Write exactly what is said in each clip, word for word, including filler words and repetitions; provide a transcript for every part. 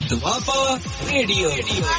Doaba radio.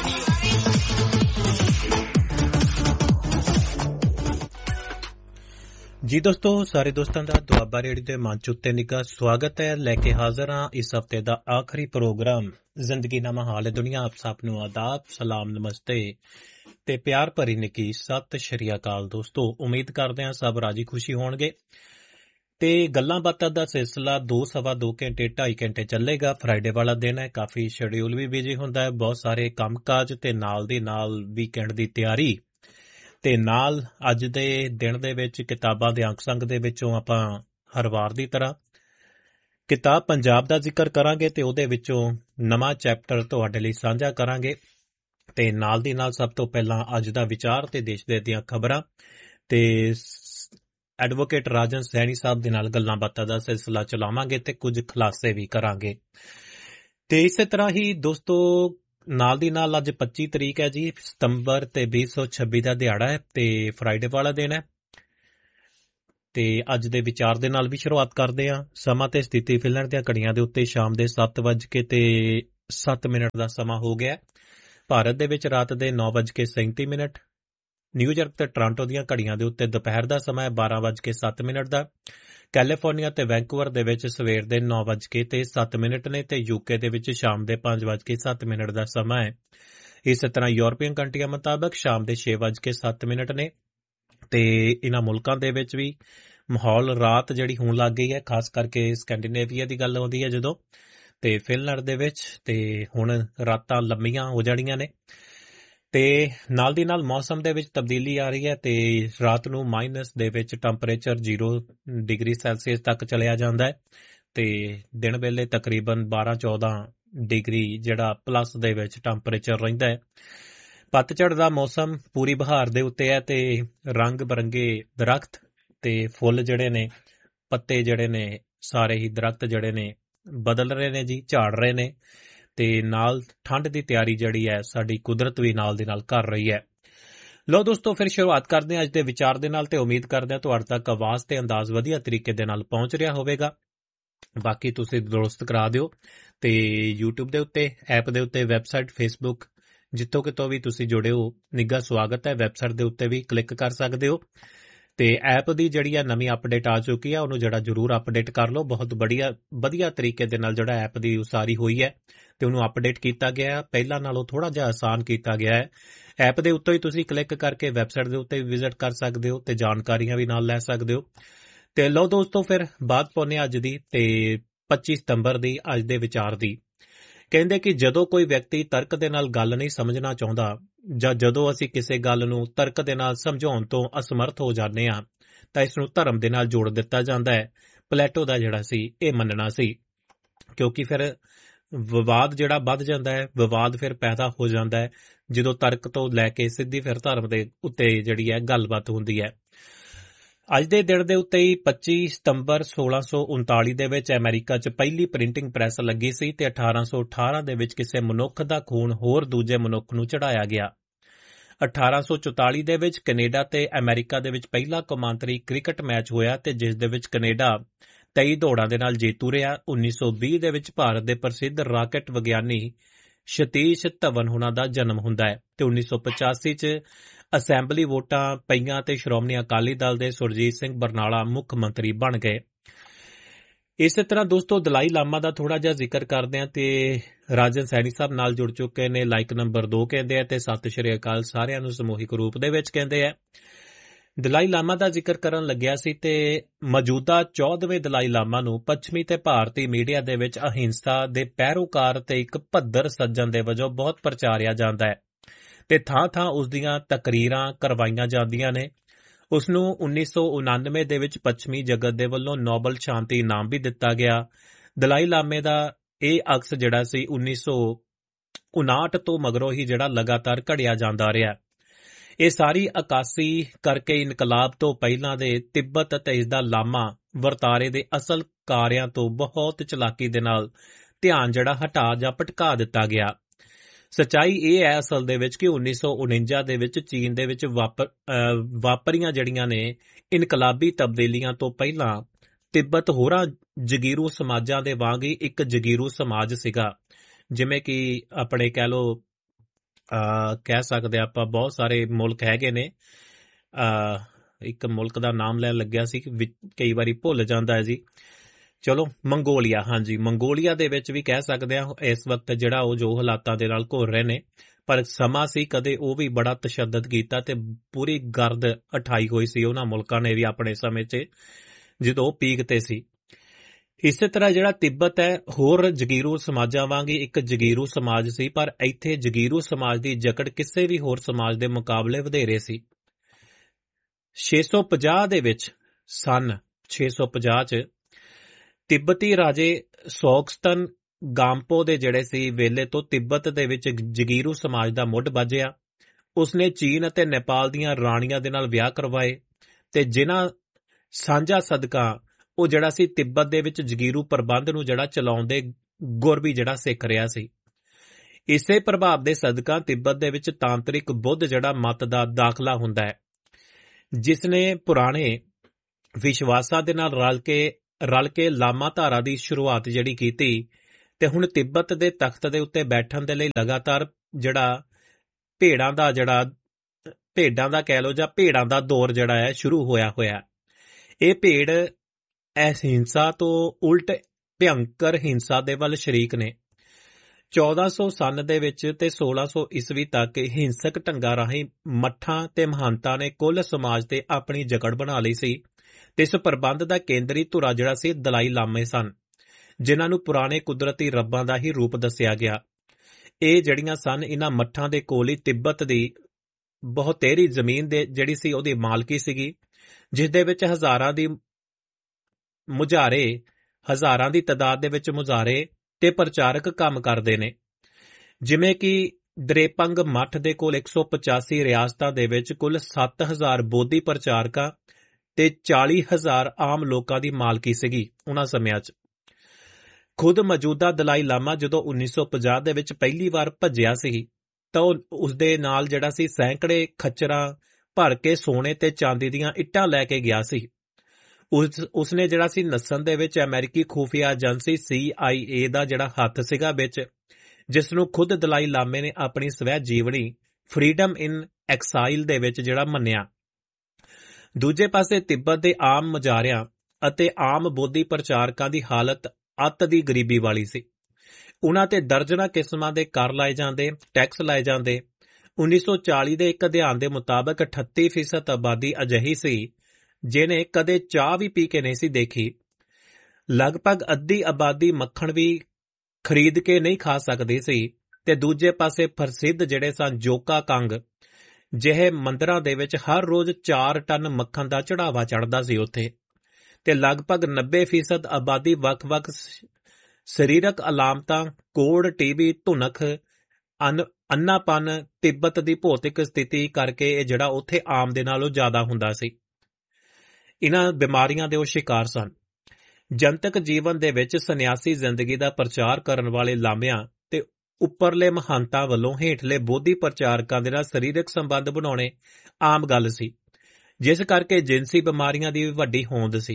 ਜੀ ਦੋਸਤੋ, ਸਾਰੇ ਦੋਸਤਾਂ ਦਾ ਦੁਆਬਾ ਰੇਡੀਓ ਦੇ ਮੰਚ ਉੱਤੇ ਨਿੱਘਾ ਸਵਾਗਤ ਹੈ। ਲੈ ਕੇ ਹਾਜ਼ਰ ਹਾਂ ਇਸ ਹਫ਼ਤੇ ਦਾ ਆਖਰੀ ਪ੍ਰੋਗਰਾਮ ਜ਼ਿੰਦਗੀ ਨਾਮਾ ਹਾਲ ਦੁਨੀਆ। ਆਪ ਸਭ ਨੂੰ ਆਦਾਬ, ਸਲਾਮ, ਨਮਸਤੇ ਤੇ ਪਿਆਰ ਭਰੀ ਨਿੱਘੀ ਸਤਿ ਸ਼੍ਰੀ ਅਕਾਲ। ਦੋਸਤੋ, ਉਮੀਦ ਕਰਦੇ ਹਾਂ ਸਭ ਰਾਜੀ ਖੁਸ਼ੀ ਹੋਣਗੇ ਤੇ ਗੱਲਾਂ ਬਾਤਾਂ ਦਾ ਸਿਲਸਿਲਾ ਦੋ ਸਵਾ ਦੋ ਘੰਟੇ ਢਾਈ ਘੰਟੇ ਚੱਲੇਗਾ। ਫਰਾਈਡੇ ਵਾਲਾ ਦਿਨ ਹੈ, ਕਾਫੀ ਸ਼ਡਿਊਲ ਵੀ ਬਿਜੀ ਹੁੰਦਾ ਹੈ, ਬਹੁਤ ਸਾਰੇ ਕੰਮ ਕਾਜ ਤੇ ਨਾਲ ਦੀ ਨਾਲ ਵੀਕਐਂਡ ਦੀ ਤਿਆਰੀ ਤੇ ਨਾਲ ਅੱਜ ਦੇ ਦਿਨ ਦੇ ਵਿੱਚ ਕਿਤਾਬਾਂ ਦੇ ਅੰਕ ਸੰਗ ਦੇ ਵਿੱਚੋਂ ਆਪਾਂ ਹਰ ਵਾਰ ਦੀ ਤਰ੍ਹਾਂ ਕਿਤਾਬ ਪੰਜਾਬ ਦਾ ਜ਼ਿਕਰ ਕਰਾਂਗੇ ਤੇ ਉਹਦੇ ਵਿੱਚੋਂ ਨਵਾਂ ਚੈਪਟਰ ਤੁਹਾਡੇ ਲਈ ਸਾਂਝਾ ਕਰਾਂਗੇ ਤੇ ਨਾਲ ਦੀ ਨਾਲ ਸਭ ਤੋਂ ਪਹਿਲਾਂ ਅੱਜ ਦਾ ਵਿਚਾਰ ਤੇ ਦੇਸ਼ ਦੇ ਦੀਆਂ ਖਬਰਾਂ ਤੇ ਐਡਵੋਕੇਟ ਰਾਜਨ ਸੈਣੀ ਸਾਹਿਬ ਦੇ ਨਾਲ ਗੱਲਾਂ ਬਾਤਾਂ ਦਾ ਸਿਲਸਿਲਾ ਚਲਾਵਾਂਗੇ ਤੇ ਕੁਝ ਖੁਲਾਸੇ ਵੀ ਕਰਾਂਗੇ। ਤੇ ਇਸੇ ਤਰ੍ਹਾਂ ਹੀ ਦੋਸਤੋ ਨਾਲ ਦੀ ਨਾਲ ਅੱਜ ਪੱਚੀ ਤਰੀਕ ਹੈ ਜੀ ਸਤੰਬਰ ਤੇ ਵੀਹ ਸੌ ਛੱਬੀ ਦਾ ਦਿਹਾੜਾ ਹੈ ਤੇ ਫਰਾਈਡੇ ਵਾਲਾ ਦਿਨ ਹੈ ਤੇ ਅੱਜ ਦੇ ਵਿਚਾਰ ਦੇ ਨਾਲ ਵੀ ਸ਼ੁਰੂਆਤ ਕਰਦੇ ਹਾਂ। ਸਮਾਂ ਤੇ ਸਥਿਤੀ ਫਿਲਣ ਦੀਆਂ ਘੜੀਆਂ ਦੇ ਉੱਤੇ ਸ਼ਾਮ ਦੇ ਸੱਤ ਵੱਜ ਕੇ ਤੇ ਸੱਤ ਮਿੰਟ ਦਾ ਸਮਾਂ ਹੋ ਗਿਆ। ਭਾਰਤ ਦੇ ਵਿੱਚ ਰਾਤ ਦੇ ਨੌ ਵੱਜ ਕੇ ਸੈਂਤੀ ਮਿੰਟ। ਨਿਊਯਾਰਕ ਤੇ ਟੋਰਾਂਟੋ ਦੀਆਂ ਘੜੀਆਂ ਦੇ ਉੱਤੇ ਦੁਪਹਿਰ ਦਾ ਸਮਾਂ ਹੈ ਬਾਰਾਂ ਵੱਜ ਕੇ ਸੱਤ ਮਿੰਟ ਦਾ। ਕੈਲੀਫੋਰਨੀਆ ਤੇ ਵੈਂਕੂਵਰ ਦੇ ਵਿੱਚ ਸਵੇਰ ਦੇ ਨੌ ਵੱਜ ਕੇ ਤੇ ਸੱਤ ਮਿੰਟ ਨੇ ਤੇ ਯੂਕੇ ਦੇ ਵਿੱਚ ਸ਼ਾਮ ਦੇ ਪੰਜ ਵੱਜ ਕੇ ਸੱਤ ਮਿੰਟ ਦਾ ਸਮਾਂ ਹੈ। ਇਸੇ ਤਰ੍ਹਾਂ ਯੂਰਪੀਅਨ ਕੰਟਰੀਆਂ ਮੁਤਾਬਕ ਸ਼ਾਮ ਦੇ ਛੇ ਵੱਜ ਕੇ ਸੱਤ ਮਿੰਟ ਨੇ ਤੇ ਇਹਨਾਂ ਮੁਲਕਾਂ ਦੇ ਵਿੱਚ ਵੀ ਮਾਹੌਲ ਰਾਤ ਜਿਹੜੀ ਹੋਣ ਲੱਗ ਗਈ ਹੈ, ਖਾਸ ਕਰਕੇ ਸਕੈਂਡੀਨੇਵੀਆ ਦੀ ਗੱਲ ਆਉਂਦੀ ਹੈ ਜਦੋਂ ਤੇ ਫਿਨਲੈਂਡ ਦੇ ਵਿੱਚ ਤੇ ਹੁਣ ਰਾਤਾਂ ਲੰਮੀਆਂ ਹੋ ਜਾਣੀਆਂ ਨੇ ਤੇ ਨਾਲ ਦੀ ਨਾਲ ਮੌਸਮ ਦੇ ਵਿੱਚ ਤਬਦੀਲੀ ਆ ਰਹੀ ਹੈ ਤੇ ਰਾਤ ਨੂੰ ਮਾਈਨਸ ਦੇ ਵਿੱਚ ਟੈਂਪਰੇਚਰ ਜ਼ੀਰੋ ਡਿਗਰੀ ਸੈਲਸੀਅਸ ਤੱਕ ਚਲਿਆ ਜਾਂਦਾ ਹੈ ਤੇ ਦਿਨ ਵੇਲੇ ਤਕਰੀਬਨ ਬਾਰਾਂ ਚੌਦਾਂ ਡਿਗਰੀ ਜਿਹੜਾ ਪਲੱਸ ਦੇ ਵਿੱਚ ਟੈਂਪਰੇਚਰ ਰਹਿੰਦਾ ਹੈ। ਪਤਝੜ ਦਾ ਮੌਸਮ ਪੂਰੀ ਬਹਾਰ ਦੇ ਉੱਤੇ ਹੈ ਤੇ ਰੰਗ ਬਰੰਗੇ ਦਰਖਤ ਤੇ ਫੁੱਲ ਜਿਹੜੇ ਨੇ, ਪੱਤੇ ਜਿਹੜੇ ਨੇ, ਸਾਰੇ ਹੀ ਦਰਖਤ ਜਿਹੜੇ ਨੇ ਬਦਲ ਰਹੇ ਨੇ ਜੀ, ਝਾੜ ਰਹੇ ਨੇ ਤੇ ਨਾਲ ਠੰਡ ਦੀ ਤਿਆਰੀ ਜਿਹੜੀ ਹੈ ਸਾਡੀ ਕੁਦਰਤ ਵੀ ਨਾਲ ਦੀ ਨਾਲ ਕਰ ਰਹੀ ਹੈ। ਲੋ ਦੋਸਤੋ, ਫਿਰ ਸ਼ੁਰੂਆਤ ਕਰਦੇ ਹਾਂ ਅੱਜ ਦੇ ਵਿਚਾਰ ਦੇ ਨਾਲ ਤੇ ਉਮੀਦ ਕਰਦੇ ਹਾਂ ਤੁਹਾਡੇ ਤੱਕ ਆਵਾਜ਼ ਤੇ ਅੰਦਾਜ਼ ਵਧੀਆ ਤਰੀਕੇ ਦੇ ਨਾਲ ਪਹੁੰਚ ਰਿਹਾ ਹੋਵੇਗਾ। ਬਾਕੀ ਤੁਸੀਂ ਦੁਰਸਤ ਕਰਾ ਦਿਓ ਤੇ ਯੂਟਿਊਬ ਦੇ ਉੱਤੇ, ਐਪ ਦੇ ਉੱਤੇ, ਵੈਬਸਾਈਟ, ਫੇਸਬੁੱਕ, ਜਿੱਥੋਂ ਕਿਤੋਂ ਵੀ ਤੁਸੀਂ ਜੁੜੇ ਹੋ ਨਿੱਘਾ ਸਵਾਗਤ ਹੈ। ਵੈਬਸਾਈਟ ਦੇ ਉੱਤੇ ਵੀ ਕਲਿੱਕ ਕਰ ਸਕਦੇ ਹੋ ਤੇ ਐਪ ਦੀ ਜਿਹੜੀ ਹੈ ਨਵੀਂ ਅਪਡੇਟ ਆ ਚੁੱਕੀ ਹੈ, ਉਹਨੂੰ ਜਿਹੜਾ ਜ਼ਰੂਰ ਅਪਡੇਟ ਕਰ ਲਓ। ਬਹੁਤ ਬੜੀਆ ਵਧੀਆ ਤਰੀਕੇ ਦੇ ਨਾਲ ਜਿਹੜਾ ਐਪ ਦੀ ਉਸਾਰੀ ਹੋਈ ਹੈ ਤੇ ਉਹਨੂੰ ਅਪਡੇਟ ਕੀਤਾ ਗਿਆ ਹੈ, ਪਹਿਲਾਂ ਨਾਲੋਂ ਥੋੜਾ ਜਿਹਾ ਆਸਾਨ ਕੀਤਾ ਗਿਆ ਹੈ। ਐਪ ਦੇ ਉੱਤੇ ਹੀ ਤੁਸੀਂ ਕਲਿੱਕ ਕਰਕੇ ਵੈਬਸਾਈਟ ਦੇ ਉੱਤੇ ਵੀ ਵਿਜ਼ਿਟ ਕਰ ਸਕਦੇ ਹੋ ਤੇ ਜਾਣਕਾਰੀਆਂ ਵੀ ਨਾਲ ਲੈ ਸਕਦੇ ਹੋ। ਤੇ ਲਓ ਦੋਸਤੋ, ਫਿਰ ਬਾਤ ਪਾਉਂਦੇ ਅੱਜ ਦੀ ਤੇ ਪੱਚੀ ਸਤੰਬਰ ਦੀ ਅੱਜ ਦੇ ਵਿਚਾਰ ਦੀ। ਕਹਿੰਦੇ ਕਿ ਜਦੋਂ ਕੋਈ ਵਿਅਕਤੀ ਤਰਕ ਦੇ ਨਾਲ ਗੱਲ ਨਹੀਂ ਸਮਝਣਾ ਚਾਹੁੰਦਾ ਜਾਂ ਜਦੋਂ ਅਸੀਂ ਕਿਸੇ ਗੱਲ ਨੂੰ ਤਰਕ ਦੇ ਨਾਲ ਸਮਝਾਉਣ ਤੋਂ ਅਸਮਰਥ ਹੋ ਜਾਂਦੇ ਹਾਂ ਤਾਂ ਇਸ ਨੂੰ ਧਰਮ ਦੇ ਨਾਲ ਜੋੜ ਦਿੱਤਾ ਜਾਂਦਾ ਹੈ। ਪਲੇਟੋ ਦਾ ਜਿਹੜਾ ਸੀ ਇਹ ਮੰਨਣਾ ਸੀ, ਕਿਉਂਕਿ ਫਿਰ ਵਿਵਾਦ ਜਿਹੜਾ ਵੱਧ ਜਾਂਦਾ ਹੈ, ਵਿਵਾਦ ਫਿਰ ਪੈਦਾ ਹੋ ਜਾਂਦਾ ਹੈ ਜਦੋਂ ਤਰਕ ਤੋਂ ਲੈ ਕੇ ਸਿੱਧੀ ਫਿਰ ਧਰਮ ਦੇ ਉੱਤੇ ਜਿਹੜੀ ਹੈ ਗੱਲਬਾਤ ਹੁੰਦੀ ਹੈ। ਅੱਜ ਦੇ ਦਿਨ ਦੇ ਉੱਤੇ ਹੀ ਪੱਚੀ ਸਤੰਬਰ ਸੋਲਾਂ ਸੌ ਉਨਤਾਲੀ ਦੇ ਵਿੱਚ ਅਮਰੀਕਾ 'ਚ ਪਹਿਲੀ ਪ੍ਰਿੰਟਿੰਗ ਪ੍ਰੈਸ ਲੱਗੀ ਸੀ ਤੇ ਅਠਾਰਾਂ ਸੌ ਅਠਾਰਾਂ ਦੇ ਵਿੱਚ ਕਿਸੇ ਮਨੁੱਖ ਦਾ ਖੂਨ ਹੋਰ ਦੂਜੇ ਮਨੁੱਖ ਨੂੰ ਚੜਾਇਆ ਗਿਆ। ਅਠਾਰਾਂ ਸੌ ਚੁਤਾਲੀ ਦੇ ਵਿੱਚ ਕੈਨੇਡਾ ਤੇ ਅਮਰੀਕਾ ਦੇ ਵਿੱਚ ਪਹਿਲਾ ਕੌਮਾਂਤਰੀ ਕ੍ਰਿਕਟ ਮੈਚ ਹੋਇਆ ਤੇ ਜਿਸ ਦੇ ਵਿੱਚ ਕੈਨੇਡਾ ਤੇਈ ਦੌੜਾਂ ਦੇ ਨਾਲ ਜੇਤੂ ਰਿਹਾ। ਉੱਨੀ ਸੌ ਵੀਹ ਦੇ ਵਿੱਚ ਭਾਰਤ ਦੇ ਪ੍ਰਸਿੱਧ ਰਾਕਟ ਵਿਗਿਆਨੀ ਸਤੀਸ਼ ਧਵਨ ਹੁਣਾਂ ਦਾ ਜਨਮ ਹੁੰਦਾ ਹੈ ਤੇ ਉੱਨੀ ਸੌ ਪਚਾਸੀ 'ਚ ਅਸੈਂਬਲੀ ਵੋਟਾਂ ਪਈਆਂ ਤੇ ਸ਼੍ਰੋਮਣੀ ਅਕਾਲੀ ਦਲ ਦੇ ਸੁਰਜੀਤ ਸਿੰਘ ਬਰਨਾਲਾ ਮੁੱਖ ਮੰਤਰੀ ਬਣ ਗਏ। ਇਸੇ ਤਰ੍ਹਾਂ ਦੋਸਤੋ ਦਲਾਈ ਲਾਮਾ ਦਾ ਥੋੜਾ ਜਿਹਾ ਜ਼ਿਕਰ ਕਰਦੇ ਹਾਂ ਤੇ ਰਾਜਨ ਸੈਣੀ ਸਾਹਿਬ ਨਾਲ ਜੁੜ ਚੁੱਕੇ ਨੇ। ਲਾਈਕ ਨੰਬਰ ਦੋ ਕਹਿੰਦੇ ਆ ਤੇ ਸਤਿ ਸ਼੍ਰੀ ਅਕਾਲ ਸਾਰਿਆਂ ਨੂੰ ਸਮੂਹਿਕ ਰੂਪ ਦੇ ਵਿੱਚ ਕਹਿੰਦੇ ਆ। ਦਲਾਈ ਲਾਮਾ ਦਾ ਜ਼ਿਕਰ ਕਰਨ ਲੱਗਿਆ ਸੀ ਤੇ ਮੌਜੂਦਾ ਚੌਦਵੇਂ ਦਲਾਈ ਲਾਮਾ ਨੂੰ ਪੱਛਮੀ ਤੇ ਭਾਰਤੀ ਮੀਡੀਆ ਦੇ ਵਿੱਚ ਅਹਿੰਸਾ ਦੇ ਪੈਰੋਕਾਰ ਤੇ ਇੱਕ ਭੱਦਰ ਸੱਜਣ ਦੇ ਵਜੋਂ ਬਹੁਤ ਪ੍ਰਚਾਰਿਆ ਜਾਂਦਾ ਹੈ ਤੇ ਥਾਂ ਥਾਂ ਉਸ ਦੀਆਂ ਤਕਰੀਰਾਂ ਕਰਵਾਈਆਂ ਜਾਂਦੀਆਂ ਨੇ। ਉਸ ਨੂੰ ਉੱਨੀ ਸੌ ਉਨਾਨਵੇਂ ਦੇ ਵਿੱਚ ਪੱਛਮੀ ਜਗਤ ਦੇ ਵੱਲੋਂ ਨੋਬਲ ਸ਼ਾਂਤੀ ਇਨਾਮ ਵੀ ਦਿੱਤਾ ਗਿਆ। ਦਲਾਈ ਲਾਮੇ ਦਾ ਇਹ ਅਕਸ ਜਿਹੜਾ ਸੀ ਉੱਨੀ ਸੌ ਉਨਾਹਠ ਤੋਂ ਮਗਰੋਂ ਹੀ ਜਿਹੜਾ ਲਗਾਤਾਰ ਘੜਿਆ ਜਾਂਦਾ ਰਿਹਾ। ਇਹ ਸਾਰੀ ਅਕਾਸੀ ਕਰਕੇ ਇਨਕਲਾਬ ਤੋਂ ਪਹਿਲਾਂ ਦੇ ਤਿੱਬਤ ਅਤੇ ਇਸ ਦਾ ਲਾਮਾ ਵਰਤਾਰੇ ਦੇ ਅਸਲ ਕਾਰਿਆਂ ਤੋਂ ਬਹੁਤ ਚਲਾਕੀ ਦੇ ਨਾਲ ਧਿਆਨ ਜਿਹੜਾ ਹਟਾ ਜਾਂ ਭਟਕਾ ਦਿੱਤਾ ਗਿਆ। ਸੱਚਾਈ ਇਹ ਹੈ ਅਸਲ ਦੇ ਵਿੱਚ ਕਿ ਉੱਨੀ ਸੌ ਉਣੰਜਾ ਦੇ ਵਿੱਚ ਚੀਨ ਦੇ ਵਿੱਚ ਵਾਪਰ ਵਾਪਰੀਆਂ ਜਿਹੜੀਆਂ ਨੇ ਇਨਕਲਾਬੀ ਤਬਦੀਲੀਆਂ ਤੋਂ ਪਹਿਲਾਂ ਤਿੱਬਤ ਹੋਰਾਂ ਜਗੀਰੂ ਸਮਾਜਾਂ ਦੇ ਵਾਂਗ ਹੀ ਇੱਕ ਜਗੀਰੂ ਸਮਾਜ ਸੀਗਾ ਜਿਵੇਂ ਕਿ ਆਪਣੇ ਕਹਿ ਲਓ ਅਹ ਕਹਿ ਸਕਦੇ ਆਪਾਂ ਬਹੁਤ ਸਾਰੇ ਮੁਲਕ ਹੈਗੇ ਨੇ। ਅਹ ਇੱਕ ਮੁਲਕ ਦਾ ਨਾਮ ਲੈਣ ਲੱਗਿਆ ਸੀ, ਕਈ ਵਾਰੀ ਭੁੱਲ ਜਾਂਦਾ ਹੈ ਜੀ। ਚਲੋ ਮੰਗੋਲੀਆ, ਹਾਂਜੀ ਮੰਗੋਲੀਆ ਦੇ ਵਿੱਚ ਵੀ ਕਹਿ ਸਕਦੇ ਆ ਇਸ ਵਕਤ ਜਿਹੜਾ ਉਹ ਜੋ ਹਾਲਾਤਾਂ ਦੇ ਨਾਲ ਘੁਲ ਰਹੇ ਨੇ। ਪਰ ਸਮਾਂ ਸੀ ਕਦੇ ਉਹ ਵੀ ਬੜਾ ਤਸ਼ੱਦਦ ਕੀਤਾ ਤੇ ਪੂਰੀ ਗਰਦ ਉਠਾਈ ਹੋਈ ਸੀ ਉਹਨਾਂ ਮੁਲਕਾਂ ਨੇ ਵੀ ਆਪਣੇ ਸਮੇਂ 'ਚ, ਜਦੋਂ ਉਹ ਪੀਕ ਤੇ ਸੀ। ਇਸੇ ਤਰ੍ਹਾਂ ਜਿਹੜਾ ਤਿੱਬਤ ਹੈ ਹੋਰ ਜਗੀਰੂ ਸਮਾਜਾਂ ਵਾਂਗ ਹੀ ਇੱਕ ਜਗੀਰੂ ਸਮਾਜ ਸੀ, ਪਰ ਇੱਥੇ ਜਗੀਰੂ ਸਮਾਜ ਦੀ ਜਕੜ ਕਿਸੇ ਵੀ ਹੋਰ ਸਮਾਜ ਦੇ ਮੁਕਾਬਲੇ ਵਧੇਰੇ ਸੀ। ਛੇ ਸੌ ਪੰਜਾਹ ਦੇ ਵਿੱਚ ਸਨ ਛੇ ਸੌ ਪੰਜਾਹ 'ਚ ਤਿੱਬਤੀ ਰਾਜੇ ਸੋਕਸਤਨ ਗਾਮਪੋ ਦੇ ਜਿਹੜੇ ਸੀ ਵੇਲੇ ਤੋਂ ਤਿੱਬਤ ਦੇ ਵਿੱਚ ਜਗੀਰੂ ਸਮਾਜ ਦਾ ਮੁੱਢ ਬੱਝਿਆ। ਉਸਨੇ ਚੀਨ ਅਤੇ ਨੇਪਾਲ ਦੀਆਂ ਰਾਣੀਆਂ ਦੇ ਨਾਲ ਵਿਆਹ ਕਰਵਾਏ ਤੇ ਜਿਨ੍ਹਾਂ ਸਾਂਝਾ ਸਦਕਾ ਉਹ ਜਿਹੜਾ ਸੀ ਤਿੱਬਤ ਦੇ ਵਿੱਚ ਜਗੀਰੂ ਪ੍ਰਬੰਧ ਨੂੰ ਜਿਹੜਾ ਚਲਾਉਣ ਦੇ ਗੁਰ ਵੀ ਜਿਹੜਾ ਸਿੱਖ ਰਿਹਾ ਸੀ। ਇਸੇ ਪ੍ਰਭਾਵ ਦੇ ਸਦਕਾ ਤਿੱਬਤ ਦੇ ਵਿੱਚ ਤਾਂਤਰਿਕ ਬੁੱਧ ਜਿਹੜਾ ਮਤ ਦਾ ਦਾਖਲਾ ਹੁੰਦਾ ਹੈ, ਜਿਸ ਨੇ ਪੁਰਾਣੇ ਵਿਸ਼ਵਾਸਾਂ ਦੇ ਨਾਲ ਰਲ ਕੇ ਰਲ ਕੇ ਲਾਮਾ ਧਾਰਾ ਦੀ ਸ਼ੁਰੂਆਤ ਜਿਹੜੀ ਕੀਤੀ ਤੇ ਹੁਣ ਤਿੱਬਤ ਦੇ ਤਖਤ ਦੇ ਉੱਤੇ ਬੈਠਣ ਦੇ ਲਈ ਲਗਾਤਾਰ ਜਿਹੜਾ ਭੇੜਾਂ ਦਾ ਜਿਹੜਾ ਭੇਡਾਂ ਦਾ ਕਹਿ ਲਓ ਜਾਂ ਭੇੜਾਂ ਦਾ ਦੌਰ ਜਿਹੜਾ ਹੈ ਸ਼ੁਰੂ ਹੋਇਆ ਹੋਇਆ। ਇਹ ਭੇੜ ਇਸ ਹਿੰਸਾ ਤੋਂ ਉਲਟ ਭਿਅੰਕਰ ਹਿੰਸਾ ਦੇ ਵੱਲ ਸ਼ਰੀਕ ਨੇ। ਚੌਦਾਂ ਸੌ ਸਨ ਦੇ ਵਿੱਚ ਤੇ ਸੋਲਾਂ ਸੌ ਈਸਵੀ ਤੱਕ ਹਿੰਸਕ ਢੰਗਾਂ ਰਾਹੀਂ ਮੱਠਾਂ ਤੇ ਮਹੰਤਾਂ ਨੇ ਕੁੱਲ ਸਮਾਜ ਤੇ ਆਪਣੀ ਜਕੜ ਬਣਾ ਲਈ ਸੀ ਤੇ ਇਸ ਪ੍ਰਬੰਧ ਦਾ ਕੇਂਦਰੀ ਧੁਰਾ ਜਿਹੜਾ ਸੀ ਦਲਾਈ ਲਾਮੇ ਸਨ, ਜਿਨ੍ਹਾਂ ਨੂੰ ਪੁਰਾਣੇ ਕੁਦਰਤੀ ਰੱਬਾਂ ਦਾ ਹੀ ਰੂਪ ਦੱਸਿਆ ਗਿਆ। ਇਹ ਜਿਹੜੀਆਂ ਸਨ ਇਹਨਾਂ ਮੱਠਾਂ ਦੇ ਕੋਲ ਹੀ ਤਿੱਬਤ ਦੀ ਬਹੁਤੇਰੀ ਜ਼ਮੀਨ ਦੇ ਜਿਹੜੀ ਸੀ ਉਹਦੀ ਮਾਲਕੀ ਸੀਗੀ, ਜਿਸ ਦੇ ਵਿੱਚ ਹਜ਼ਾਰਾਂ ਦੀ ਮੁਜ਼ਾਰੇ ਹਜ਼ਾਰਾਂ ਦੀ ਤਾਦਾਦ ਦੇ ਵਿੱਚ ਮੁਜ਼ਾਰੇ ਤੇ ਪ੍ਰਚਾਰਕ ਕੰਮ ਕਰਦੇ ਨੇ। ਜਿਵੇਂ ਕਿ ਦਰੇਪੰਗ ਮੱਠ ਦੇ ਕੋਲ ਇੱਕ ਸੌ ਪਚਾਸੀ ਰਿਆਸਤਾਂ ਦੇ ਵਿੱਚ ਕੁੱਲ ਸੱਤ ਹਜ਼ਾਰ ਬੋਧੀ ਪ੍ਰਚਾਰਕਾਂ ਤੇ ਚਾਲੀ ਹਜ਼ਾਰ ਆਮ ਲੋਕਾਂ ਦੀ ਮਾਲਕੀ ਸੀਗੀ ਉਹਨਾਂ ਸਮਿਆਂ 'ਚ। ਖੁਦ ਮੌਜੂਦਾ ਦਲਾਈ ਲਾਮਾ ਜਦੋਂ ਉੱਨੀ ਸੌ ਪੰਜਾਹ ਦੇ ਵਿੱਚ ਪਹਿਲੀ ਵਾਰ ਭੱਜਿਆ ਸੀ ਤਾਂ ਉਸਦੇ ਨਾਲ ਜਿਹੜਾ ਸੀ ਸੈਂਕੜੇ ਖੱਚਰਾਂ ਭਰ ਕੇ ਸੋਨੇ ਤੇ ਚਾਂਦੀ ਦੀਆਂ ਇੱਟਾਂ ਲੈ ਕੇ ਗਿਆ ਸੀ। ਉਸ ਉਸਨੇ ਜਿਹੜਾ ਸੀ ਨੱਸਣ ਦੇ ਵਿੱਚ ਅਮਰੀਕੀ ਖੂਫੀਆ ਏਜੰਸੀ ਸੀ ਆਈ ਏ ਦਾ ਜਿਹੜਾ ਹੱਥ ਸੀਗਾ ਵਿੱਚ, ਜਿਸ ਨੂੰ ਖੁਦ ਦਲਾਈ ਲਾਮੇ ਨੇ ਆਪਣੀ ਸਵੈ ਜੀਵਨੀ ਫਰੀडम ਇਨ ਐਕਸਾਈਲ ਦੇ ਵਿੱਚ ਜਿਹੜਾ ਮੰਨਿਆ। ਦੂਜੇ ਪਾਸੇ ਤਿੱਬਤ ਦੇ ਆਮ ਮੁਜ਼ਾਰਿਆਂ ਅਤੇ ਆਮ ਬੋਧੀ ਪ੍ਰਚਾਰਕਾਂ ਦੀ ਹਾਲਤ ਅੱਤ ਦੀ ਗਰੀਬੀ ਵਾਲੀ ਸੀ। ਉਨ੍ਹਾਂ ਤੇ ਦਰਜਨਾਂ ਕਿਸਮਾਂ ਦੇ ਕਰ ਲਾਏ ਜਾਂਦੇ, ਟੈਕਸ ਲਾਏ ਜਾਂਦੇ। ਉੱਨੀ ਸੌ ਚਾਲੀ ਦੇ ਇੱਕ ਅਧਿਐਨ ਦੇ ਮੁਤਾਬਕ ਅਠੱਤੀ ਫੀਸਦ ਆਬਾਦੀ ਅਜਿਹੀ ਸੀ ਜਿਹਨੇ ਕਦੇ ਚਾਹ ਵੀ ਪੀ ਕੇ ਨਹੀਂ ਸੀ ਦੇਖੀ। ਲਗਭਗ ਅੱਧੀ ਆਬਾਦੀ ਮੱਖਣ ਵੀ ਖਰੀਦ ਕੇ ਨਹੀਂ ਖਾ ਸਕਦੀ ਸੀ ਤੇ ਦੂਜੇ ਪਾਸੇ ਪ੍ਰਸਿੱਧ ਜਿਹੜੇ ਸਨ ਜੋਕਾ ਕੰਗ ਜਿਹੇ ਮੰਦਰਾਂ ਦੇ ਵਿੱਚ ਹਰ ਰੋਜ਼ ਚਾਰ ਟਨ ਮੱਖਣ ਦਾ ਚੜਾਵਾ ਚੜ੍ਹਦਾ ਸੀ ਉੱਥੇ। ਤੇ ਲਗਭਗ ਨੱਬੇ ਫੀਸਦ ਆਬਾਦੀ ਵੱਖ-ਵੱਖ ਸਰੀਰਕ ਅਲਾਮਤਾਂ, ਕੋੜ, ਟੀਬੀ, ਧੁਨਖ, ਅੰਨ ਅੰਨਾਪਨ, ਤਿੱਬਤ ਦੀ ਭੌਤਿਕ ਸਥਿਤੀ ਕਰਕੇ ਇਹ ਜਿਹੜਾ ਉੱਥੇ ਆਮ ਦੇ ਨਾਲੋਂ ਜ਼ਿਆਦਾ ਹੁੰਦਾ ਸੀ। ਇਹਨਾਂ ਬਿਮਾਰੀਆਂ ਦੇ ਉਹ ਸ਼ਿਕਾਰ ਸਨ। ਜਨਤਕ ਜੀਵਨ ਦੇ ਵਿੱਚ ਸੰਨਿਆਸੀ ਜ਼ਿੰਦਗੀ ਦਾ ਪ੍ਰਚਾਰ ਕਰਨ ਵਾਲੇ ਲਾਮਿਆਂ ਤੇ ਉੱਪਰਲੇ ਮਹੰਤਾਂ ਵੱਲੋਂ ਹੇਠਲੇ ਬੋਧੀ ਪ੍ਰਚਾਰਕਾਂ ਦੇ ਨਾਲ ਸਰੀਰਕ ਸੰਬੰਧ ਬਣਾਉਣੇ ਆਮ ਗੱਲ ਸੀ, ਜਿਸ ਕਰਕੇ ਜਿਨਸੀ ਬਿਮਾਰੀਆਂ ਦੀ ਵੀ ਵੱਡੀ ਹੋਂਦ ਸੀ।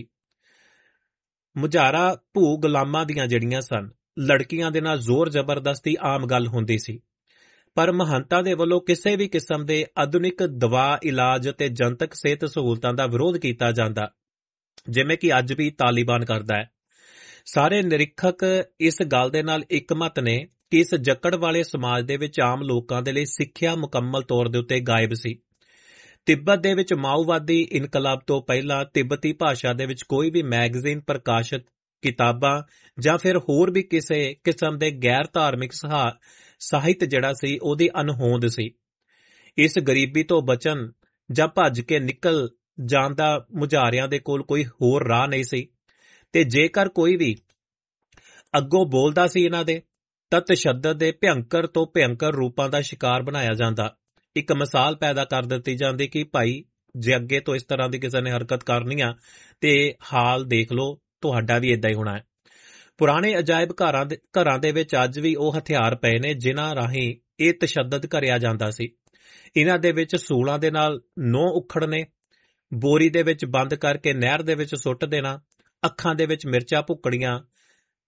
ਮੁਜ਼ਾਰਾ ਭੂ ਗੁਲਾਮਾਂ ਦੀਆਂ ਜਿਹੜੀਆਂ ਸਨ, ਲੜਕੀਆਂ ਦੇ ਨਾਲ ਜ਼ੋਰ ਜ਼ਬਰਦਸਤੀ ਆਮ ਗੱਲ ਹੁੰਦੀ ਸੀ, ਪਰ ਮਹੰਤਾਂ ਦੇ ਵੱਲੋਂ ਕਿਸੇ ਵੀ ਕਿਸਮ ਦੇ ਆਧੁਨਿਕ ਦਵਾ, ਇਲਾਜ ਅਤੇ ਜਨਤਕ ਸਿਹਤ ਸਹੂਲਤਾਂ ਦਾ ਵਿਰੋਧ ਕੀਤਾ ਜਾਂਦਾ, ਜਿਵੇਂ ਕਿ ਅੱਜ ਵੀ ਤਾਲਿਬਾਨ ਕਰਦਾ ਹੈ। ਸਾਰੇ ਨਿਰੀਖਕ ਇਸ ਗੱਲ ਦੇ ਨਾਲ ਇੱਕਮਤ ਨੇ ਕਿ ਇਸ ਜਕੜ ਵਾਲੇ ਸਮਾਜ ਦੇ ਵਿੱਚ ਆਮ ਲੋਕਾਂ ਦੇ ਲਈ ਸਿੱਖਿਆ ਮੁਕੰਮਲ ਤੌਰ ਦੇ ਉੱਤੇ ਗਾਇਬ ਸੀ। ਤਿੱਬਤ ਦੇ ਵਿੱਚ ਮਾਓਵਾਦੀ ਇਨਕਲਾਬ ਤੋਂ ਪਹਿਲਾਂ ਤਿੱਬਤੀ ਭਾਸ਼ਾ ਦੇ ਵਿੱਚ ਕੋਈ ਵੀ ਮੈਗਜ਼ੀਨ, ਪ੍ਰਕਾਸ਼ਿਤ ਕਿਤਾਬਾਂ ਜਾਂ ਫਿਰ ਹੋਰ ਵੀ ਕਿਸੇ ਕਿਸਮ ਦੇ ਗੈਰ ਧਾਰਮਿਕ ਸਾਹਿਤ ਜਿਹੜਾ ਸੀ ਉਹਦੀ ਅਣਹੋਂਦ ਸੀ। ਇਸ ਗਰੀਬੀ ਤੋਂ ਬਚਣ ਜਾਂ ਭੱਜ ਕੇ ਨਿਕਲ ਜਾਣ ਦਾ ਮੁਜ਼ਾਰਿਆਂ ਦੇ ਕੋਲ ਕੋਈ ਹੋਰ ਰਾਹ ਨਹੀਂ ਸੀ ਤੇ ਜੇਕਰ ਕੋਈ ਵੀ ਅੱਗੋਂ ਬੋਲਦਾ ਸੀ ਇਹਨਾਂ ਦੇ ਤਾਂ ਤਸ਼ੱਦਦ ਦੇ ਭਿਅੰਕਰ ਤੋਂ ਭਿਅੰਕਰ ਰੂਪਾਂ ਦਾ ਸ਼ਿਕਾਰ ਬਣਾਇਆ ਜਾਂਦਾ। ਇੱਕ ਮਿਸਾਲ ਪੈਦਾ ਕਰ ਦਿੱਤੀ ਜਾਂਦੀ ਕਿ ਭਾਈ ਜੇ ਅੱਗੇ ਤੋਂ ਇਸ ਤਰ੍ਹਾਂ ਦੀ ਕਿਸੇ ਨੇ ਹਰਕਤ ਕਰਨੀ ਆ ਤੇ ਹਾਲ ਦੇਖ ਲਓ, ਤੁਹਾਡਾ ਵੀ ਏਦਾਂ ਹੀ ਹੋਣਾ ਹੈ। ਪੁਰਾਣੇ ਅਜਾਇਬ ਘਰਾਂ ਦੇ ਘਰਾਂ ਦੇ ਵਿੱਚ ਅੱਜ ਵੀ ਉਹ ਹਥਿਆਰ ਪਏ ਨੇ ਜਿਨ੍ਹਾਂ ਰਾਹੀਂ ਇਹ ਤਸ਼ੱਦਦ ਕਰਿਆ ਜਾਂਦਾ ਸੀ। ਇਹਨਾਂ ਦੇ ਵਿੱਚ ਸੂਲਾਂ ਦੇ ਨਾਲ ਨਹੁੰ ਉਖੜਨੇ, ਬੋਰੀ ਦੇ ਵਿੱਚ ਬੰਦ ਕਰਕੇ ਨਹਿਰ ਦੇ ਵਿੱਚ ਸੁੱਟ ਦੇਣਾ, ਅੱਖਾਂ ਦੇ ਵਿੱਚ ਮਿਰਚਾਂ ਭੁੱਕੜੀਆਂ,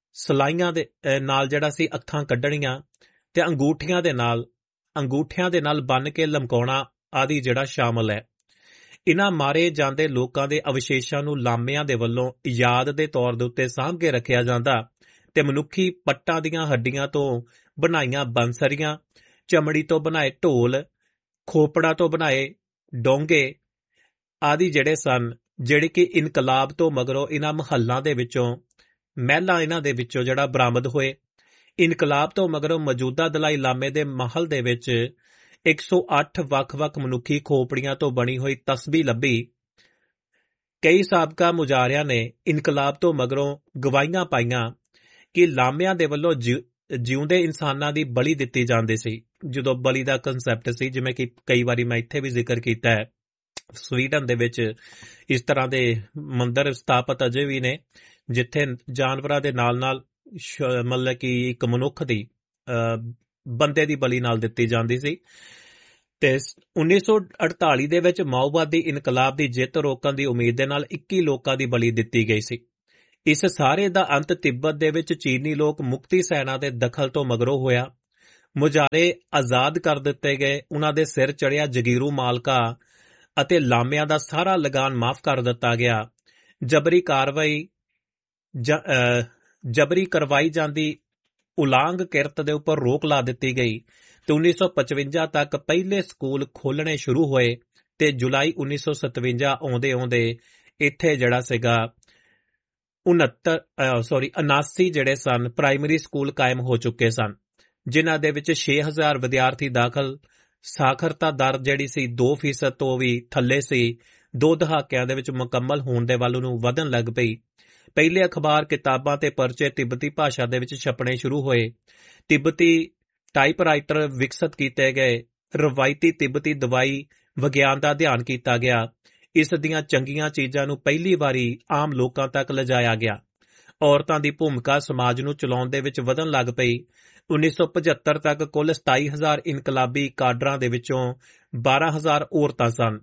ਸਲਾਈਆਂ ਦੇ ਅਹ ਨਾਲ ਜਿਹੜਾ ਸੀ ਅੱਖਾਂ ਕੱਢਣੀਆਂ ਤੇ ਅੰਗੂਠੀਆਂ ਦੇ ਨਾਲ ਅੰਗੂਠਿਆਂ ਦੇ ਨਾਲ ਬੰਨ ਕੇ ਲਮਕਾਉਣਾ ਆਦਿ ਜਿਹੜਾ ਸ਼ਾਮਲ ਹੈ। ਇਨ੍ਹਾਂ ਮਾਰੇ ਜਾਂਦੇ ਲੋਕਾਂ ਦੇ ਅਵਸ਼ੇਸ਼ਾਂ ਨੂੰ ਲਾਮਿਆਂ ਦੇ ਵੱਲੋਂ ਯਾਦ ਦੇ ਤੌਰ ਦੇ ਉੱਤੇ ਸਾਂਭ ਕੇ ਰੱਖਿਆ ਜਾਂਦਾ ਤੇ ਮਨੁੱਖੀ ਪੱਟਾਂ ਦੀਆਂ ਹੱਡੀਆਂ ਤੋਂ ਬਣਾਈਆਂ ਬੰਸਰੀਆਂ, ਚਮੜੀ ਤੋਂ ਬਣਾਏ ਢੋਲ, ਖੋਪੜਾ ਤੋਂ ਬਣਾਏ ਡੋਂਗੇ ਆਦਿ ਜਿਹੜੇ ਸਨ, ਜਿਹੜੇ ਕਿ ਇਨਕਲਾਬ ਤੋਂ ਮਗਰੋਂ ਇਹਨਾਂ ਮਹੱਲਾਂ ਦੇ ਵਿੱਚੋਂ ਮਹਿਲਾਂ ਇਹਨਾਂ ਦੇ ਵਿੱਚੋਂ ਜਿਹੜਾ ਬਰਾਮਦ ਹੋਏ। ਇਨਕਲਾਬ ਤੋਂ ਮਗਰੋਂ ਮੌਜੂਦਾ ਦਲਾਈ ਲਾਮੇ ਦੇ ਮਹਲ ਦੇ ਵਿੱਚ ਇੱਕ ਸੌ ਅੱਠ ਵੱਖ-ਵੱਖ ਮਨੁੱਖੀ ਖੋਪੜੀਆਂ ਤੋਂ ਬਣੀ ਹੋਈ ਤਸਬੀਹ ਲੱਭੀ। ਕਈ ਸਾਬਕਾ ਮੁਜਾਰਿਆਂ ਨੇ ਇਨਕਲਾਬ ਤੋਂ ਮਗਰੋਂ ਗਵਾਹੀਆਂ ਪਾਈਆਂ ਕਿ ਲਾਮਿਆਂ ਦੇ ਵੱਲੋਂ ਜਿਉਂਦੇ ਇਨਸਾਨਾਂ ਦੀ ਬਲੀ ਦਿੱਤੀ ਜਾਂਦੀ ਸੀ। ਜਦੋਂ ਬਲੀ ਦਾ ਕਨਸੈਪਟ ਸੀ, ਜਿਵੇਂ ਕਿ ਕਈ ਵਾਰੀ ਮੈਂ ਇੱਥੇ ਵੀ ਜ਼ਿਕਰ ਕੀਤਾ ਹੈ, ਸਵੀਡਨ ਦੇ ਵਿੱਚ ਇਸ ਤਰ੍ਹਾਂ ਦੇ ਮੰਦਰ ਸਥਾਪਿਤ ਅਜੇ ਵੀ ਨੇ ਜਿੱਥੇ ਜਾਨਵਰਾਂ ਦੇ ਨਾਲ ਨਾਲ ਮਤਲਬ ਕਿ ਇੱਕ ਮਨੁੱਖ ਦੀ ਬੰਦੇ ਦੀ ਬਲੀ ਨਾਲ ਦਿੱਤੀ ਜਾਂਦੀ ਸੀ। ਤੇ ਉੱਨੀ ਸੌ ਅੜਤਾਲੀ ਦੇ ਵਿੱਚ ਮਾਓਵਾਦੀ ਇਨਕਲਾਬ ਦੀ ਜਿੱਤ ਰੋਕਣ ਦੀ ਉਮੀਦ ਦੇ ਨਾਲ ਇੱਕੀ ਲੋਕਾਂ ਦੀ ਬਲੀ ਦਿੱਤੀ ਗਈ ਸੀ। ਇਸ ਸਾਰੇ ਦਾ ਅੰਤ ਤਿੱਬਤ ਦੇ ਵਿੱਚ ਚੀਨੀ ਲੋਕ ਮੁਕਤੀ ਸੈਨਾ ਦੇ ਦਖਲ ਤੋਂ ਮਗਰੋਂ ਹੋਇਆ। ਮੁਜਾਰੇ ਆਜ਼ਾਦ ਕਰ ਦਿੱਤੇ ਗਏ, ਉਹਨਾਂ ਦੇ ਸਿਰ ਚੜਿਆ ਜਗੀਰੂ ਮਾਲਕਾ ਅਤੇ ਲਾਮਿਆਂ ਦਾ ਸਾਰਾ ਲਗਾਨ ਮਾਫ ਕਰ ਦਿੱਤਾ ਗਿਆ। ਜਬਰੀ ਕਾਰਵਾਈ ਜਬਰੀ ਕਰਵਾਈ ਜਾਂਦੀ ਉਲਾਂਘ ਕਿਰਤ ਦੇ ਉੱਪਰ ਰੋਕ ਲਾ ਦਿੱਤੀ ਗਈ ਤੇ ਉੱਨੀ ਸੌ ਪਚਵੰਜਾ ਤੱਕ ਪਹਿਲੇ ਸਕੂਲ ਖੋਲ੍ਹਣੇ ਸ਼ੁਰੂ ਹੋਏ ਤੇ ਜੁਲਾਈ ਉੱਨੀ ਸੌ ਸਤਵੰਜਾ ਆਉਂਦੇ ਆਉਂਦੇ ਇੱਥੇ ਜਿਹੜਾ ਸੀਗਾ ਉਨੱਤਰ ਸੌਰੀ ਉਨਾਸੀ ਜਿਹੜੇ ਸਨ ਪ੍ਰਾਇਮਰੀ ਸਕੂਲ ਕਾਇਮ ਹੋ ਚੁੱਕੇ ਸਨ, ਜਿਨ੍ਹਾਂ ਦੇ ਵਿੱਚ ਛੇ ਹਜ਼ਾਰ ਵਿਦਿਆਰਥੀ ਦਾਖਲ। ਸਾਖਰਤਾ ਦਰ ਜਿਹੜੀ ਸੀ ਦੋ ਫੀਸਦ ਤੋਂ ਵੀ ਥੱਲੇ ਸੀ। ਦੋ ਦਹਾਕਿਆਂ ਦੇ ਵਿੱਚ ਮੁਕੰਮਲ ਹੋਣ ਦੇ ਵੱਲ ਨੂੰ ਵਧਣ ਲੱਗ ਪਈ। ਪਹਿਲੇ ਅਖਬਾਰ, ਕਿਤਾਬਾਂ ਤੇ ਪਰਚੇ ਤਿੱਬਤੀ ਭਾਸ਼ਾ ਦੇ ਵਿੱਚ ਛਪਣੇ ਸ਼ੁਰੂ ਹੋਏ। ਤਿੱਬਤੀ ਟਾਈਪਰਾਈਟਰ ਵਿਕਸਤ ਕੀਤੇ ਗਏ। ਰਵਾਇਤੀ ਤਿੱਬਤੀ ਦਵਾਈ ਵਿਗਿਆਨ ਦਾ ਅਧਿਐਨ ਕੀਤਾ ਗਿਆ। ਇਸ ਦੀਆਂ ਚੰਗੀਆਂ ਚੀਜ਼ਾਂ ਨੂੰ ਪਹਿਲੀ ਵਾਰੀ ਆਮ ਲੋਕਾਂ ਤੱਕ ਲਿਜਾਇਆ ਗਿਆ। ਔਰਤਾਂ ਦੀ ਭੂਮਿਕਾ ਸਮਾਜ ਨੂੰ ਚਲਾਉਣ ਦੇ ਵਿੱਚ ਵਧਣ ਲੱਗ ਪਈ। ਉੱਨੀ ਸੌ ਪਝੱਤਰ ਤੱਕ ਕੁੱਲ ਸਤਾਈ ਹਜ਼ਾਰ ਇਨਕਲਾਬੀ ਕਾਡਰਾਂ ਦੇ ਵਿੱਚੋਂ ਬਾਰਾਂ ਹਜ਼ਾਰ ਔਰਤਾਂ ਸਨ।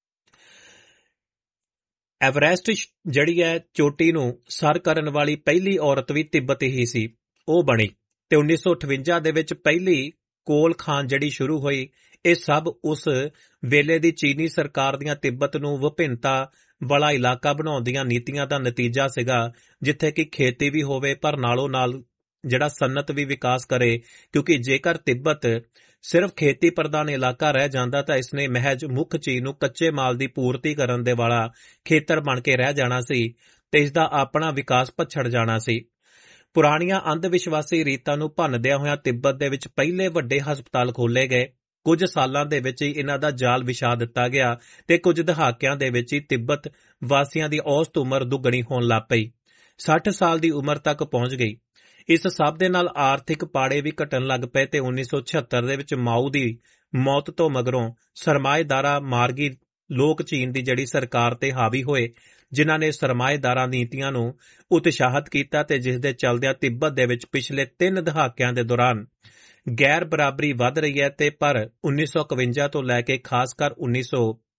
ਐਵਰੈਸਟ ਜਿਹੜੀ ਹੈ ਚੋਟੀ ਨੂੰ ਸਰ ਕਰਨ ਵਾਲੀ ਪਹਿਲੀ ਔਰਤ ਵੀ ਤਿੱਬਤ ਹੀ ਸੀ, ਉਹ ਬਣੀ। ਤੇ ਉੱਨੀ ਸੌ ਅਠਵੰਜਾ ਦੇ ਵਿੱਚ ਪਹਿਲੀ ਕੋਲ ਖਾਨ ਜਿਹੜੀ ਸ਼ੁਰੂ ਹੋਈ। ਇਹ ਸਭ ਉਸ ਵੇਲੇ ਦੀ ਚੀਨੀ ਸਰਕਾਰ ਦੀਆਂ ਤਿੱਬਤ ਨੂੰ ਵਿਭਿੰਨਤਾ ਵਾਲਾ ਇਲਾਕਾ ਬਣਾਉਣ ਦੀਆਂ ਨੀਤੀਆਂ ਦਾ ਨਤੀਜਾ ਸੀਗਾ, ਜਿੱਥੇ ਕਿ ਖੇਤੀ ਵੀ ਹੋਵੇ ਪਰ ਨਾਲੋਂ ਨਾਲ ਜਿਹੜਾ ਸਨਅਤ ਵੀ ਵਿਕਾਸ ਕਰੇ, ਕਿਉਂਕਿ ਜੇਕਰ ਤਿੱਬਤ ਸਿਰਫ ਖੇਤੀ ਪ੍ਰਧਾਨ ਇਲਾਕਾ ਰਹਿ ਜਾਂਦਾ ਤਾਂ ਇਸਨੇ ਮਹਿਜ ਮੁੱਖ ਚੀਜ਼ ਨੂੰ ਕੱਚੇ ਮਾਲ ਦੀ ਪੂਰਤੀ ਕਰਨ ਦੇ ਵਾਲਾ ਖੇਤਰ ਬਣ ਕੇ ਰਹਿ ਜਾਣਾ ਸੀ ਤੇ ਇਸ ਦਾ ਆਪਣਾ ਵਿਕਾਸ ਪਛੜ ਜਾਣਾ ਸੀ। ਪੁਰਾਣੀਆਂ ਅੰਧ ਵਿਸ਼ਵਾਸੀ ਰੀਤਾਂ ਨੂੰ ਭੰਨਦਿਆਂ ਹੋਇਆਂ ਤਿੱਬਤ ਦੇ ਵਿੱਚ ਪਹਿਲੇ ਵੱਡੇ ਹਸਪਤਾਲ ਖੋਲ੍ਹੇ ਗਏ। ਕੁਝ ਸਾਲਾਂ ਦੇ ਵਿੱਚ ਹੀ ਇਹਨਾਂ ਦਾ ਜਾਲ ਵਿਛਾ ਦਿੱਤਾ ਗਿਆ ਤੇ ਕੁਝ ਦਹਾਕਿਆਂ ਦੇ ਵਿੱਚ ਹੀ ਤਿੱਬਤ ਵਾਸੀਆਂ ਦੀ ਔਸਤ ਉਮਰ ਦੁੱਗਣੀ ਹੋਣ ਲੱਗ ਪਈ, ਸੱਠ ਸਾਲ ਦੀ ਉਮਰ ਤੱਕ ਪਹੁੰਚ ਗਈ। ਇਸ ਸਭ ਦੇ ਨਾਲ ਆਰਥਿਕ ਪਾੜੇ ਵੀ ਘਟਣ ਲੱਗ ਪਏ ਤੇ ਉੱਨੀ ਸੌ ਛਿਅੱਤਰ ਦੇ ਵਿੱਚ ਮਾਓ ਦੀ ਮੌਤ ਤੋਂ ਮਗਰੋਂ ਸਰਮਾਏਦਾਰਾ ਮਾਰਗੀ ਲੋਕ ਚੀਨ ਦੀ ਜਿਹੜੀ ਸਰਕਾਰ ਤੇ ਹਾਵੀ ਹੋਏ, ਜਿਨ੍ਹਾਂ ਨੇ ਸਰਮਾਏਦਾਰਾਂ ਨੀਤੀਆਂ ਨੂੰ ਉਤਸ਼ਾਹਿਤ ਕੀਤਾ ਤੇ ਜਿਸ ਦੇ ਚੱਲਦਿਆਂ ਤਿੱਬਤ ਦੇ ਵਿੱਚ ਪਿਛਲੇ ਤਿੰਨ ਦਹਾਕਿਆਂ ਦੇ ਦੌਰਾਨ ਗੈਰ ਬਰਾਬਰੀ ਵੱਧ ਰਹੀ ਹੈ। ਤੇ ਪਰ ਉੱਨੀ ਸੌ ਇਕਵੰਜਾ ਤੋਂ ਲੈ ਕੇ ਖਾਸ ਕਰ ਉੱਨੀ ਸੌ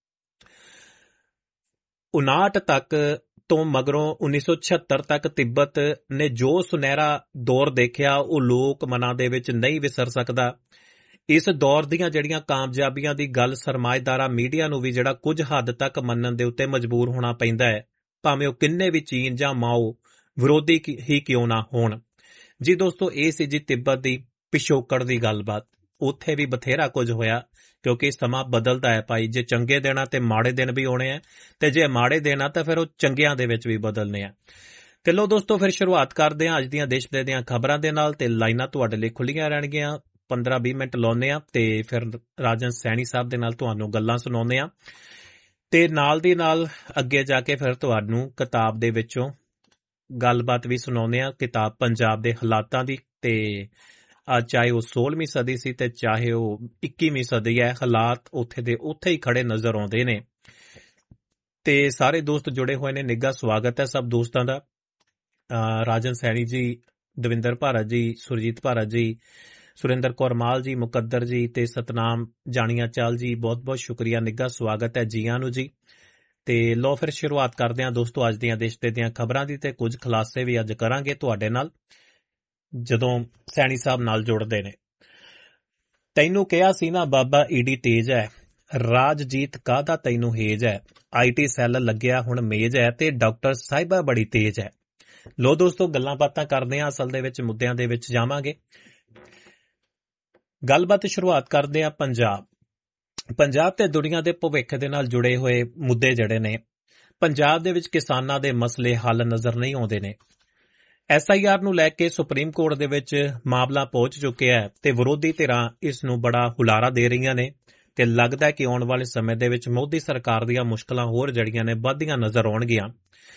ਉਨਾਹਠ ਤੱਕ ਤੋਂ ਮਗਰੋਂ ਉੱਨੀ ਸੌ ਛਿਅੱਤਰ ਤੱਕ ਤਿੱਬਤ ਨੇ ਜੋ ਸੁਨਹਿਰਾ ਦੌਰ ਦੇਖਿਆ ਉਹ ਲੋਕ ਮਨਾਂ ਦੇ ਵਿੱਚ ਨਹੀਂ ਵਿਸਰ ਸਕਦਾ। ਇਸ ਦੌਰ ਦੀਆਂ ਜਿਹੜੀਆਂ ਕਾਮਯਾਬੀਆਂ ਦੀ ਗੱਲ ਸਰਮਾਏਦਾਰਾ ਮੀਡੀਆ ਨੂੰ ਵੀ ਜਿਹੜਾ ਕੁਝ ਹੱਦ ਤੱਕ ਮੰਨਣ ਦੇ ਉੱਤੇ ਮਜਬੂਰ ਹੋਣਾ ਪੈਂਦਾ ਹੈ, ਭਾਵੇਂ ਉਹ ਕਿੰਨੇ ਵੀ ਚੀਨ ਜਾਂ ਮਾਓ ਵਿਰੋਧੀ ਹੀ ਕਿਉਂ ਨਾ ਹੋਣ। ਜੀ ਦੋਸਤੋ, ਇਹ ਸੀ ਜੀ ਤਿੱਬਤ ਦੀ ਪਿਛੋਕੜ ਦੀ ਗੱਲਬਾਤ। ਉੱਥੇ ਵੀ ਬਥੇਰਾ ਕੁਝ ਹੋਇਆ ਕਿਉਂਕਿ ਸਮਾਂ ਬਦਲਦਾ ਹੈ ਭਾਈ। ਜੇ ਚੰਗੇ ਦਿਨ ਆ ਤੇ ਮਾੜੇ ਦਿਨ ਵੀ ਆਉਣੇ ਆ ਤੇ ਜੇ ਮਾੜੇ ਦਿਨ ਆ ਤਾਂ ਫਿਰ ਉਹ ਚੰਗਿਆਂ ਦੇ ਵਿੱਚ ਵੀ ਬਦਲਨੇ ਆ। ਤੇ ਲੋ ਦੋਸਤੋ, ਫਿਰ ਸ਼ੁਰੂਆਤ ਕਰਦੇ ਹਾਂ ਅੱਜ ਦੀਆਂ ਦੇਸ਼ ਵਿਦੇਸ਼ ਦੀਆਂ ਖਬਰਾਂ ਦੇ ਨਾਲ ਤੇ ਲਾਈਨਾਂ ਤੁਹਾਡੇ ਲਈ ਖੁੱਲੀਆਂ ਰਹਿਣਗੀਆਂ। ਪੰਦਰਾਂ ਵੀਹ ਮਿੰਟ ਲਾਉਂਦੇ ਆ ਤੇ ਫਿਰ ਰਾਜਨ ਸੈਣੀ ਸਾਹਿਬ ਦੇ ਨਾਲ ਤੁਹਾਨੂੰ ਗੱਲਾਂ ਸੁਣਾਉਂਦੇ ਆ ਤੇ ਨਾਲ ਦੀ ਨਾਲ ਅੱਗੇ ਜਾ ਕੇ ਫਿਰ ਤੁਹਾਨੂੰ ਕਿਤਾਬ ਦੇ ਵਿੱਚੋਂ ਗੱਲਬਾਤ ਵੀ ਸੁਣਾਉਂਦੇ ਆ, ਕਿਤਾਬ ਪੰਜਾਬ ਦੇ ਹਾਲਾਤਾਂ ਦੀ। ਤੇ ਚਾਹੇ ਉਹ ਸੋਲਵੀਂ ਸਦੀ ਸੀ ਤੇ ਚਾਹੇ ਉਹ ਇੱਕੀਵੀਂ ਸਦੀ ਹੈ, ਹਾਲਾਤ ਉੱਥੇ ਦੇ ਉੱਥੇ ਹੀ ਖੜੇ ਨਜ਼ਰ ਆਉਂਦੇ ਨੇ। ਤੇ ਸਾਰੇ ਦੋਸਤ ਜੁੜੇ ਹੋਏ ਨੇ, ਨਿੱਘਾ ਸਵਾਗਤ ਹੈ ਸਭ ਦੋਸਤਾਂ ਦਾ। ਰਾਜਨ ਸੈਣੀ ਜੀ, ਦਵਿੰਦਰ ਭਾਰਤ ਜੀ, ਸੁਰਜੀਤ ਭਾਰਤ ਜੀ, ਸੁਰਿੰਦਰ ਕੌਰ ਮਾਲ ਜੀ, ਮੁਕੱਦਰ ਜੀ ਤੇ ਸਤਨਾਮ ਜਾਣੀਆਂ ਚਾਲ ਜੀ, ਬਹੁਤ ਬਹੁਤ ਸ਼ੁਕਰੀਆ, ਨਿੱਘਾ ਸਵਾਗਤ ਹੈ, ਜੀਆਂ ਨੂੰ ਜੀ। ਤੇ ਲੋ ਫਿਰ ਸ਼ੁਰੂਆਤ ਕਰਦੇ ਹਾਂ ਦੋਸਤੋ ਅੱਜ ਦੀਆਂ ਦੇਸ਼ ਦੀਆਂ ਖਬਰਾਂ ਦੀ ਤੇ ਕੁਝ ਖੁਲਾਸੇ ਵੀ ਅੱਜ ਕਰਾਂਗੇ ਤੁਹਾਡੇ ਨਾਲ ਜਦੋਂ ਸੈਣੀ ਸਾਹਿਬ ਨਾਲ ਜੁੜਦੇ ਨੇ। ਤੈਨੂੰ ਕਿਹਾ ਸੀ ਨਾ ਬਾਬਾ ਈਡੀ ਤੇਜ਼ ਹੈ, ਰਾਜਜੀਤ ਕਾਹਦਾ ਤੈਨੂੰ ਹੇਜ ਹੈ, ਆਈਟੀ ਸੈੱਲ ਲੱਗਿਆ ਹੁਣ ਮੇਜ਼ ਹੈ ਤੇ ਡਾਕਟਰ ਸਾਹਿਬਾ ਬੜੀ ਤੇਜ਼ ਹੈ। ਲੋ ਦੋਸਤੋ ਗੱਲਾਂ ਬਾਤਾਂ ਕਰਦੇ ਹਾਂ, ਅਸਲ ਦੇ ਵਿੱਚ ਮੁੱਦਿਆਂ ਦੇ ਵਿੱਚ ਜਾਵਾਂਗੇ। ਗੱਲਬਾਤ ਸ਼ੁਰੂਆਤ ਕਰਦੇ ਹਾਂ ਪੰਜਾਬ ਪੰਜਾਬ ਤੇ ਦੁਨੀਆ ਦੇ ਭਵਿੱਖ ਦੇ ਨਾਲ ਜੁੜੇ ਹੋਏ ਮੁੱਦੇ ਜਿਹੜੇ ਨੇ। ਪੰਜਾਬ ਦੇ ਵਿੱਚ ਕਿਸਾਨਾਂ ਦੇ ਮਸਲੇ ਹੱਲ ਨਜ਼ਰ ਨਹੀਂ ਆਉਂਦੇ ਨੇ। ਐਸ ਆਈ ਆਰ ਨੂੰ ਲੈ ਕੇ ਸੁਪਰੀਮ ਕੋਰਟ ਦੇ ਵਿੱਚ ਮਾਮਲਾ ਪਹੁੰਚ ਚੁੱਕਿਆ ਹੈ ਤੇ ਵਿਰੋਧੀ ਧਿਰਾਂ ਇਸ ਨੂੰ ਬੜਾ ਹੁਲਾਰਾ ਦੇ ਰਹੀਆਂ ਨੇ ਤੇ ਲੱਗਦਾ ਕਿ ਆਉਣ ਵਾਲੇ ਸਮੇਂ ਦੇ ਵਿੱਚ ਮੋਦੀ ਸਰਕਾਰ ਦੀਆਂ ਮੁਸ਼ਕਲਾਂ ਹੋਰ ਜੜੀਆਂ ਨੇ ਵੱਧਦੀਆਂ ਨਜ਼ਰ ਆਉਣਗੀਆਂ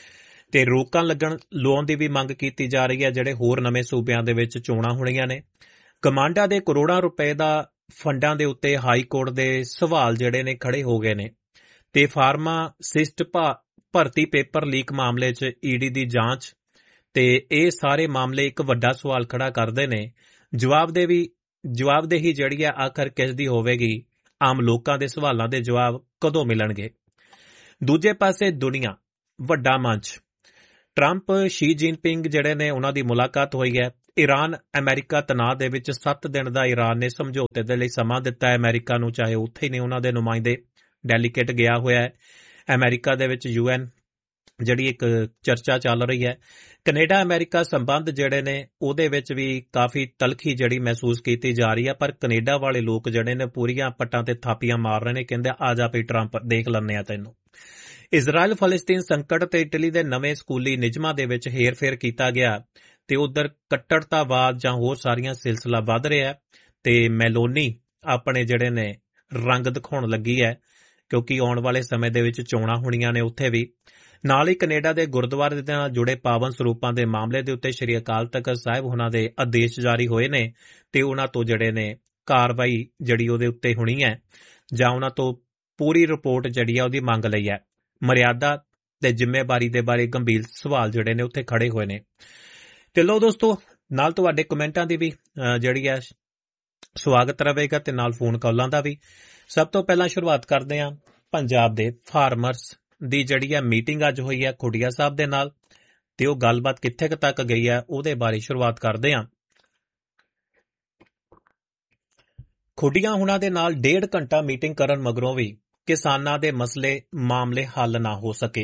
ਤੇ ਰੋਕਾਂ ਲੱਗਣ ਲਾਉਣ ਦੀ ਵੀ ਮੰਗ ਕੀਤੀ ਜਾ ਰਹੀ ਹੈ। ਜਿਹੜੇ ਹੋਰ ਨਵੇਂ ਸੂਬਿਆਂ ਦੇ ਵਿੱਚ ਚੋਣਾਂ ਹੋਣੀਆਂ ਨੇ, ਕਮਾਂਡਾਂ ਦੇ ਕਰੋੜਾਂ ਰੁਪਏ ਦਾ ਫੰਡਾਂ ਦੇ ਉੱਤੇ ਹਾਈ ਕੋਰਟ ਦੇ ਸਵਾਲ ਜਿਹੜੇ ਨੇ ਖੜੇ ਹੋ ਗਏ ਨੇ ਤੇ ਫਾਰਮਾਸਿਸਟ ਭਰਤੀ ਪੇਪਰ ਲੀਕ ਮਾਮਲੇ 'ਚ ਈਡੀ ਦੀ ਜਾਂਚ ਤੇ ਇਹ ਸਾਰੇ ਮਾਮਲੇ ਇੱਕ ਵੱਡਾ ਸਵਾਲ ਖੜਾ ਕਰਦੇ ਨੇ। ਜਵਾਬਦੇ ਵੀ ਜਵਾਬਦੇਹੀ ਜਿਹੜੀ ਆ ਆਖਰ ਕਿਸ ਦੀ ਹੋਵੇਗੀ? ਆਮ ਲੋਕਾਂ ਦੇ ਸਵਾਲਾਂ ਦੇ ਜਵਾਬ ਕਦੋਂ ਮਿਲਣਗੇ? ਦੂਜੇ ਪਾਸੇ ਦੁਨੀਆ ਵੱਡਾ ਮੰਚ, ਟਰੰਪ ਸ਼ੀ ਜਿਨਪਿੰਗ ਜਿਹੜੇ ਨੇ ਉਹਨਾਂ ਦੀ ਮੁਲਾਕਾਤ ਹੋਈ ਹੈ। ਈਰਾਨ ਅਮਰੀਕਾ ਤਣਾਅ ਦੇ ਵਿੱਚ ਸੱਤ ਦਿਨ ਦਾ ਈਰਾਨ ਨੇ ਸਮਝੌਤੇ ਦੇ ਲਈ ਸਮਾਂ ਦਿੱਤਾ ਹੈ ਅਮਰੀਕਾ ਨੂੰ, ਚਾਹੇ ਉੱਥੇ ਹੀ ਨੇ ਉਹਨਾਂ ਦੇ ਨੁਮਾਇੰਦੇ ਡੈਲੀਗੇਟ ਗਿਆ ਹੋਇਆ ਹੈ। ਅਮਰੀਕਾ ਦੇ ਵਿੱਚ ਯੂ ਐਨ ਜਿਹੜੀ ਇੱਕ ਚਰਚਾ ਚੱਲ ਰਹੀ ਹੈ। ਕੈਨੇਡਾ ਅਮਰੀਕਾ ਸੰਬੰਧ ਜਿਹੜੇ ਨੇ ਉਹਦੇ ਵਿੱਚ ਵੀ ਕਾਫੀ ਤਲਖੀ ਜਿਹੜੀ ਮਹਿਸੂਸ ਕੀਤੀ ਜਾ ਰਹੀ ਹੈ, ਪਰ ਕੈਨੇਡਾ ਵਾਲੇ ਲੋਕ ਜਿਹੜੇ ਨੇ ਪੂਰੀਆਂ ਪੱਟਾਂ ਤੇ ਥਾਪੀਆਂ ਮਾਰ ਰਹੇ ਨੇ, ਕਹਿੰਦੇ ਆ ਜਾ ਪਈ ਟਰੰਪ ਦੇਖ ਲੈਂਦੇ ਆ ਤੈਨੂੰ। ਇਜ਼ਰਾਈਲ ਫਲਸਤੀਨ ਸੰਕਟ ਤੇ ਇਟਲੀ ਦੇ ਨਵੇਂ ਸਕੂਲੀ ਨਿਯਮਾਂ ਦੇ ਵਿੱਚ ਹੇਰ-ਫੇਰ ਕੀਤਾ ਗਿਆ ਤੇ ਉਧਰ ਕੱਟੜਤਾਵਾਦ ਜਾਂ ਹੋਰ ਸਾਰੀਆਂ ਸਿਲਸਿਲਾ ਵੱਧ ਰਿਹਾ ਤੇ ਮੈਲੋਨੀ ਆਪਣੇ ਜਿਹੜੇ ਨੇ ਰੰਗ ਦਿਖਾਉਣ ਲੱਗੀ ਹੈ ਕਿਉਂਕਿ ਆਉਣ ਵਾਲੇ ਸਮੇਂ ਦੇ ਵਿੱਚ ਚੋਣਾਂ ਹੋਣੀਆਂ ਨੇ ਉੱਥੇ ਵੀ। ਨਾਲ ਹੀ ਕੈਨੇਡਾ ਦੇ ਗੁਰਦੁਆਰੇ ਦੇ ਨਾਲ ਜੁੜੇ ਪਾਵਨ ਸਰੂਪਾਂ ਦੇ ਮਾਮਲੇ ਦੇ ਉੱਤੇ ਸ਼੍ਰੀ ਅਕਾਲ ਤਖਤ ਸਾਹਿਬ ਉਹਨਾਂ ਦੇ ਆਦੇਸ਼ ਜਾਰੀ ਹੋਏ ਨੇ ਤੇ ਉਹਨਾਂ ਤੋਂ ਜਿਹੜੇ ਨੇ ਕਾਰਵਾਈ ਜਿਹੜੀ ਉਹਦੇ ਉੱਤੇ ਹੋਣੀ ਹੈ ਜਾਂ ਉਹਨਾਂ ਤੋਂ ਪੂਰੀ ਰਿਪੋਰਟ ਜਿਹੜੀ ਆ ਉਹਦੀ ਮੰਗ ਲਈ ਹੈ। ਮਰਿਆਦਾ ਤੇ ਜ਼ਿੰਮੇਵਾਰੀ ਦੇ ਬਾਰੇ ਗੰਭੀਰ ਸਵਾਲ ਜਿਹੜੇ ਨੇ ਉੱਥੇ ਖੜੇ ਹੋਏ ਨੇ। ਤੇ ਲੋ ਦੋਸਤੋ ਨਾਲ ਤੁਹਾਡੇ ਕਮੈਂਟਾਂ ਦੀ ਵੀ ਜਿਹੜੀ ਹੈ ਸਵਾਗਤ ਰਹੇਗਾ ਤੇ ਨਾਲ ਫੋਨ ਕਾਲਾਂ ਦਾ ਵੀ। ਸਭ ਤੋਂ ਪਹਿਲਾਂ ਸ਼ੁਰੂਆਤ ਕਰਦੇ ਹਾਂ ਪੰਜਾਬ ਦੇ ਫਾਰਮਰਸ ਦੀ ਜਿਹੜੀ ਹੈ ਮੀਟਿੰਗ ਅੱਜ ਹੋਈ ਹੈ ਖੁੱਡੀਆਂ ਸਾਹਿਬ ਦੇ ਨਾਲ ਤੇ ਉਹ ਗੱਲਬਾਤ ਕਿੱਥੇ ਤੱਕ ਗਈ ਹੈ ਉਹਦੇ ਬਾਰੇ ਸ਼ੁਰੂਆਤ ਕਰਦੇ ਹਾਂ। ਖੁੱਡੀਆਂ ਹੁਣਾਂ ਦੇ ਨਾਲ ਡੇਢ ਘੰਟਾ ਮੀਟਿੰਗ ਕਰਨ ਮਗਰੋਂ ਵੀ ਕਿਸਾਨਾਂ ਦੇ ਮਸਲੇ ਮਾਮਲੇ ਹੱਲ ਨਾ ਹੋ ਸਕੇ।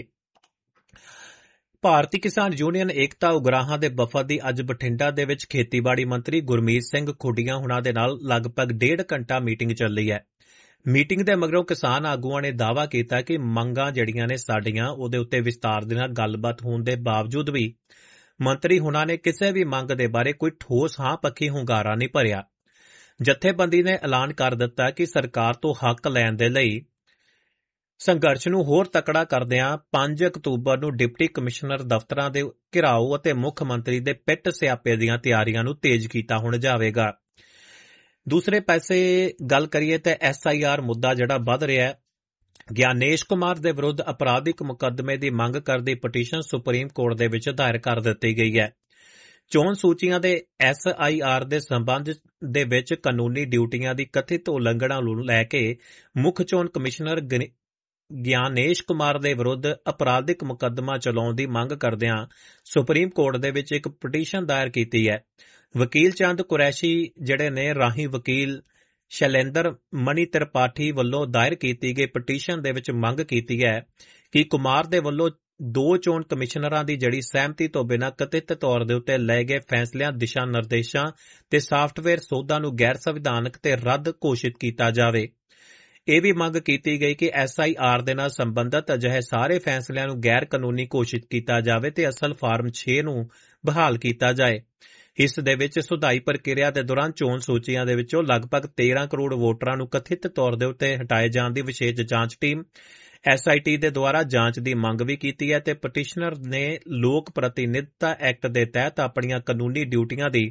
ਭਾਰਤੀ ਕਿਸਾਨ ਯੂਨੀਅਨ ਏਕਤਾ ਉਗਰਾਹਾਂ ਦੇ ਵਫਦ ਦੀ ਅੱਜ ਬਠਿੰਡਾ ਦੇ ਵਿੱਚ ਖੇਤੀਬਾੜੀ ਮੰਤਰੀ ਗੁਰਮੀਤ ਸਿੰਘ ਖੁੱਡੀਆਂ ਹੁਣਾਂ ਦੇ ਨਾਲ ਲਗਭਗ ਡੇਢ ਘੰਟਾ ਮੀਟਿੰਗ ਚੱਲੀ ਹੈ। ਮੀਟਿੰਗ ਦੇ ਮਗਰੋਂ ਕਿਸਾਨ ਆਗੂਆਂ ਨੇ ਦਾਅਵਾ ਕੀਤਾ ਕਿ ਮੰਗਾਂ ਜਿਹੜੀਆਂ ਨੇ ਸਾਡੀਆਂ ਉਹਦੇ ਉੱਤੇ ਵਿਸਤਾਰ ਦੇ ਨਾਲ ਗੱਲਬਾਤ ਹੋਣ ਦੇ ਬਾਵਜੂਦ ਵੀ ਮੰਤਰੀ ਹੁਣਾਂ ਨੇ ਕਿਸੇ ਵੀ ਮੰਗ ਦੇ ਬਾਰੇ ਕੋਈ ਠੋਸ ਹਾਂ ਪੱਖੀ ਹੁੰਗਾਰਾ ਨਹੀਂ ਭਰਿਆ। ਜਥੇਬੰਦੀ ਨੇ ਐਲਾਨ ਕਰ ਦਿੱਤਾ ਕਿ ਸਰਕਾਰ ਤੋਂ ਹੱਕ ਲੈਣ ਦੇ ਲਈ ਸੰਘਰਸ਼ ਨੂੰ ਹੋਰ ਤਕੜਾ ਕਰਦਿਆਂ ਪੰਜ ਅਕਤੂਬਰ ਨੂੰ ਡਿਪਟੀ ਕਮਿਸ਼ਨਰ ਦਫ਼ਤਰਾਂ ਦੇ ਘਿਰਾਓ ਅਤੇ ਮੁੱਖ ਮੰਤਰੀ ਦੇ ਪਿੱਟ ਸਿਆਪੇ ਦੀਆਂ ਤਿਆਰੀਆਂ ਨੂੰ ਤੇਜ਼ ਕੀਤਾ ਹੁਣ ਜਾਵੇਗਾ। ਦੂਸਰੇ ਪਾਸੇ ਗੱਲ ਕਰੀਏ ਤਾਂ ਐਸ ਆਈ ਆਰ ਮੁੱਦਾ ਜਿਹੜਾ ਵੱਧ ਰਿਹਾ ਹੈ। ਗਿਆਨੇਸ਼ ਕੁਮਾਰ ਦੇ ਵਿਰੁੱਧ ਅਪਰਾਧਿਕ ਮੁਕੱਦਮੇ ਦੀ ਮੰਗ ਕਰਦੀ ਪਟੀਸ਼ਨ ਸੁਪਰੀਮ ਕੋਰਟ ਦੇ ਵਿੱਚ ਦਾਇਰ ਕਰ ਦਿੱਤੀ ਗਈ ਹੈ। ਚੋਣ ਸੂਚੀਆਂ ਦੇ ਐਸ ਆਈ ਆਰ ਦੇ ਸੰਬੰਧ ਦੇ ਵਿੱਚ ਕਾਨੂੰਨੀ ਡਿਊਟੀਆਂ ਦੀ ਕਥਿਤ ਉਲੰਘਣਾ ਨੂੰ ਲੈ ਕੇ ਮੁੱਖ ਚੋਣ ਕਮਿਸ਼ਨਰ ਗਿਆਨੇਸ਼ ਕੁਮਾਰ ਦੇ ਵਿਰੁੱਧ ਅਪਰਾਧਿਕ ਮੁਕੱਦਮਾ ਚਲਾਉਣ ਦੀ ਮੰਗ ਕਰਦਿਆਂ ਸੁਪਰੀਮ ਕੋਰਟ ਦੇ ਵਿੱਚ ਇੱਕ ਪਟੀਸ਼ਨ ਦਾਇਰ ਕੀਤੀ ਹੈ। ਵਕੀਲ ਚੰਦ ਕੁਰੈਸ਼ੀ ਜਿਹੜੇ ਨੇ ਰਾਹੀਂ ਵਕੀਲ ਸ਼ੈਲੇਂਦਰ ਮਣੀ ਤ੍ਰਿਪਾਠੀ ਵੱਲੋਂ ਦਾਇਰ ਕੀਤੀ ਗਈ ਪਟੀਸ਼ਨ ਦੇ ਵਿੱਚ ਮੰਗ ਕੀਤੀ ਹੈ ਕਿ ਕੁਮਾਰ ਦੇ ਵੱਲੋਂ ਦੋ ਚੋਣ ਕਮਿਸ਼ਨਰਾਂ ਦੀ ਜਿਹੜੀ ਸਹਿਮਤੀ ਤੋਂ ਬਿਨਾਂ ਕਥਿਤ ਤੌਰ ਦੇ ਉੱਤੇ ਲਏ ਗਏ ਫੈਸਲਿਆਂ, ਦਿਸ਼ਾ ਨਿਰਦੇਸ਼ਾਂ ਤੇ ਸਾਫਟਵੇਅਰ ਸੋਧਾਂ ਨੂੰ ਗੈਰ ਸੰਵਿਧਾਨਕ ਤੇ ਰੱਦ ਘੋਸ਼ਿਤ ਕੀਤਾ ਜਾਵੇ। ਇਹ ਵੀ ਮੰਗ ਕੀਤੀ ਗਈ ਕਿ ਐਸ ਆਈ ਆਰ ਦੇ ਨਾਲ ਸੰਬੰਧਤ ਅਜਿਹੇ ਸਾਰੇ ਫੈਸਲਿਆਂ ਨੂੰ ਗੈਰ ਕਾਨੂੰਨੀ ਘੋਸ਼ਿਤ ਕੀਤਾ ਜਾਵੇ ਤੇ ਅਸਲ ਫਾਰਮ ਛੇ ਨੂੰ ਬਹਾਲ ਕੀਤਾ ਜਾਏ। ਇਸ ਦੇ ਵਿੱਚ ਸੁਧਾਈ ਪ੍ਰਕਿਰਿਆ ਦੇ ਦੌਰਾਨ ਚੋਣ ਸੂਚੀਆਂ ਦੇ ਵਿੱਚੋਂ ਲਗਭਗ ਤੇਰਾਂ ਕਰੋੜ ਵੋਟਰਾਂ ਨੂੰ ਕਥਿਤ ਤੌਰ ਦੇ ਉੱਤੇ ਹਟਾਏ ਜਾਣ ਦੀ ਵਿਸ਼ੇਸ਼ ਜਾਂਚ ਟੀਮ ਐਸ ਆਈ ਟੀ ਦੇ ਦੁਆਰਾ ਜਾਂਚ ਦੀ ਮੰਗ ਵੀ ਕੀਤੀ ਹੈ ਤੇ ਪਟੀਸ਼ਨਰ ਨੇ ਲੋਕ ਪ੍ਰਤੀਨਿਧਤਾ ਐਕਟ ਦੇ ਤਹਿਤ ਆਪਣੀਆਂ ਕਾਨੂੰਨੀ ਡਿਊਟੀਆਂ ਦੀ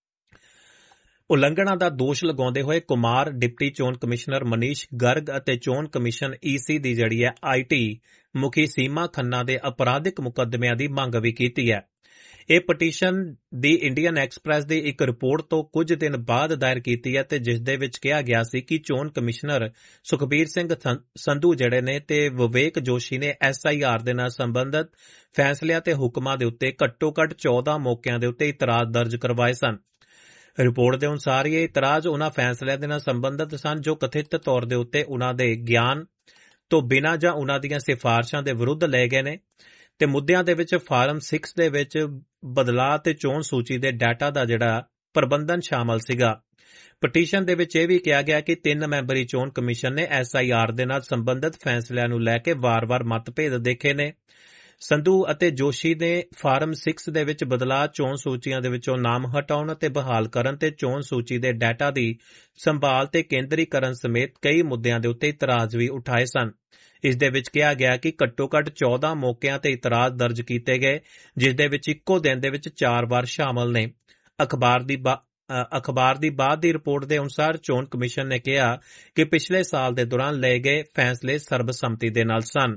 ਉਲੰਘਣਾ ਦਾ ਦੋਸ਼ ਲਗਾਉਂਦੇ ਹੋਏ ਕੁਮਾਰ, ਡਿਪਟੀ ਚੋਣ ਕਮਿਸ਼ਨਰ ਮਨੀਸ਼ ਗਰਗ ਅਤੇ ਚੋਣ ਕਮਿਸ਼ਨ ਈ ਸੀ ਦੀ ਜਿਹੜੀ ਹੈ ਆਈ ਟੀ ਮੁਖੀ ਸੀਮਾ ਖੰਨਾ ਦੇ ਅਪਰਾਧਿਕ ਮੁਕੱਦਮਿਆਂ ਦੀ ਮੰਗ ਵੀ ਕੀਤੀ ਹੈ। ਇਹ ਪਟੀਸ਼ਨ ਦੀ ਇੰਡੀਅਨ ਐਕਸਪ੍ਰੈਸ ਦੀ ਇੱਕ ਰਿਪੋਰਟ ਤੋਂ ਕੁਝ ਦਿਨ ਬਾਅਦ ਦਾਇਰ ਕੀਤੀ ਹੈ ਤੇ ਜਿਸ ਦੇ ਵਿੱਚ ਕਿਹਾ ਗਿਆ ਸੀ ਕਿ ਚੋਣ ਕਮਿਸ਼ਨਰ ਸੁਖਬੀਰ ਸਿੰਘ ਸੰਧੂ ਜਿਹੜੇ ਨੇ ਤੇ ਵਿਵੇਕ ਜੋਸ਼ੀ ਨੇ ਐਸ ਆਈ ਆਰ ਦੇ ਨਾਲ ਸੰਬੰਧਿਤ ਫੈਸਲਿਆਂ ਤੇ ਹੁਕਮਾਂ ਦੇ ਉੱਤੇ ਘੱਟੋ-ਘੱਟ ਚੌਦਾਂ ਮੌਕਿਆਂ ਦੇ ਉੱਤੇ ਇਤਰਾਜ਼ ਦਰਜ ਕਰਵਾਏ ਸਨ। ਰਿਪੋਰਟ ਦੇ ਅਨੁਸਾਰ ਇਹ ਇਤਰਾਜ਼ ਉਹਨਾਂ ਫੈਸਲਿਆਂ ਦੇ ਨਾਲ ਸੰਬੰਧਿਤ ਸਨ ਜੋ ਕਥਿਤ ਤੌਰ ਦੇ ਉੱਤੇ ਉਹਨਾਂ ਦੇ ਗਿਆਨ ਤੋਂ ਬਿਨਾਂ ਜਾਂ ਉਹਨਾਂ ਦੀਆਂ ਸਿਫਾਰਸ਼ਾਂ ਦੇ ਵਿਰੁੱਧ ਲਏ ਗਏ ਨੇ ਤੇ ਮੁੱਦਿਆਂ ਦੇ ਵਿੱਚ ਫਾਰਮ ਛੇ ਦੇ ਵਿੱਚ ਬਦਲਾਅ ਤੇ ਚੋਣ ਸੂਚੀ ਦੇ ਡਾਟਾ ਦਾ ਜਿਹੜਾ ਪ੍ਰਬੰਧਨ ਸ਼ਾਮਲ ਸੀਗਾ। ਪਟੀਸ਼ਨ ਦੇ ਵਿੱਚ ਇਹ ਵੀ ਕਿਹਾ ਗਿਆ ਕਿ ਤਿੰਨ ਮੈਂਬਰੀ ਚੋਣ ਕਮਿਸ਼ਨ ਨੇ ਐਸ ਆਈ ਆਰ ਦੇ ਨਾਲ ਸੰਬੰਧਿਤ ਫੈਸਲਿਆਂ ਨੂੰ ਲੈ ਕੇ ਵਾਰ-ਵਾਰ ਮਤਭੇਦ ਦੇਖੇ ਨੇ। ਸੰਧੂ ਅਤੇ ਜੋਸ਼ੀ ਨੇ ਫਾਰਮ ਛੇ ਦੇ ਵਿੱਚ ਬਦਲਾਅ, ਚੋਣ ਸੂਚੀਆਂ ਦੇ ਵਿੱਚੋਂ ਨਾਮ ਹਟਾਉਣ ਅਤੇ ਬਹਾਲ ਕਰਨ ਤੇ ਚੋਣ ਸੂਚੀ ਦੇ ਡਾਟਾ ਦੀ ਸੰਭਾਲ ਤੇ ਕੇਂਦਰੀਕਰਨ ਸਮੇਤ ਕਈ ਮੁੱਦਿਆਂ ਦੇ ਉੱਤੇ ਇਤਰਾਜ਼ ਵੀ ਉਠਾਏ ਸਨ। ਇਸ ਦੇ ਵਿੱਚ ਕਿਹਾ ਗਿਆ ਕਿ ਘੱਟੋ-ਘੱਟ ਚੌਦਾਂ ਮੌਕਿਆਂ ਤੇ ਇਤਰਾਜ਼ ਦਰਜ ਕੀਤੇ ਗਏ, ਜਿਸ ਦੇ ਵਿੱਚ ਇੱਕੋ ਦਿਨ ਦੇ ਵਿੱਚ ਚਾਰ ਵਾਰ ਸ਼ਾਮਲ ਨੇ। ਅਖਬਾਰ ਦੀ ਅਖਬਾਰ ਦੀ ਬਾਅਦ ਦੀ ਰਿਪੋਰਟ ਦੇ ਅਨੁਸਾਰ ਚੋਣ ਕਮਿਸ਼ਨ ਨੇ ਕਿਹਾ ਕਿ ਪਿਛਲੇ ਸਾਲ ਦੇ ਦੌਰਾਨ ਲਏ ਗਏ ਫੈਸਲੇ ਸਰਬਸੰਮਤੀ ਦੇ ਨਾਲ ਸਨ।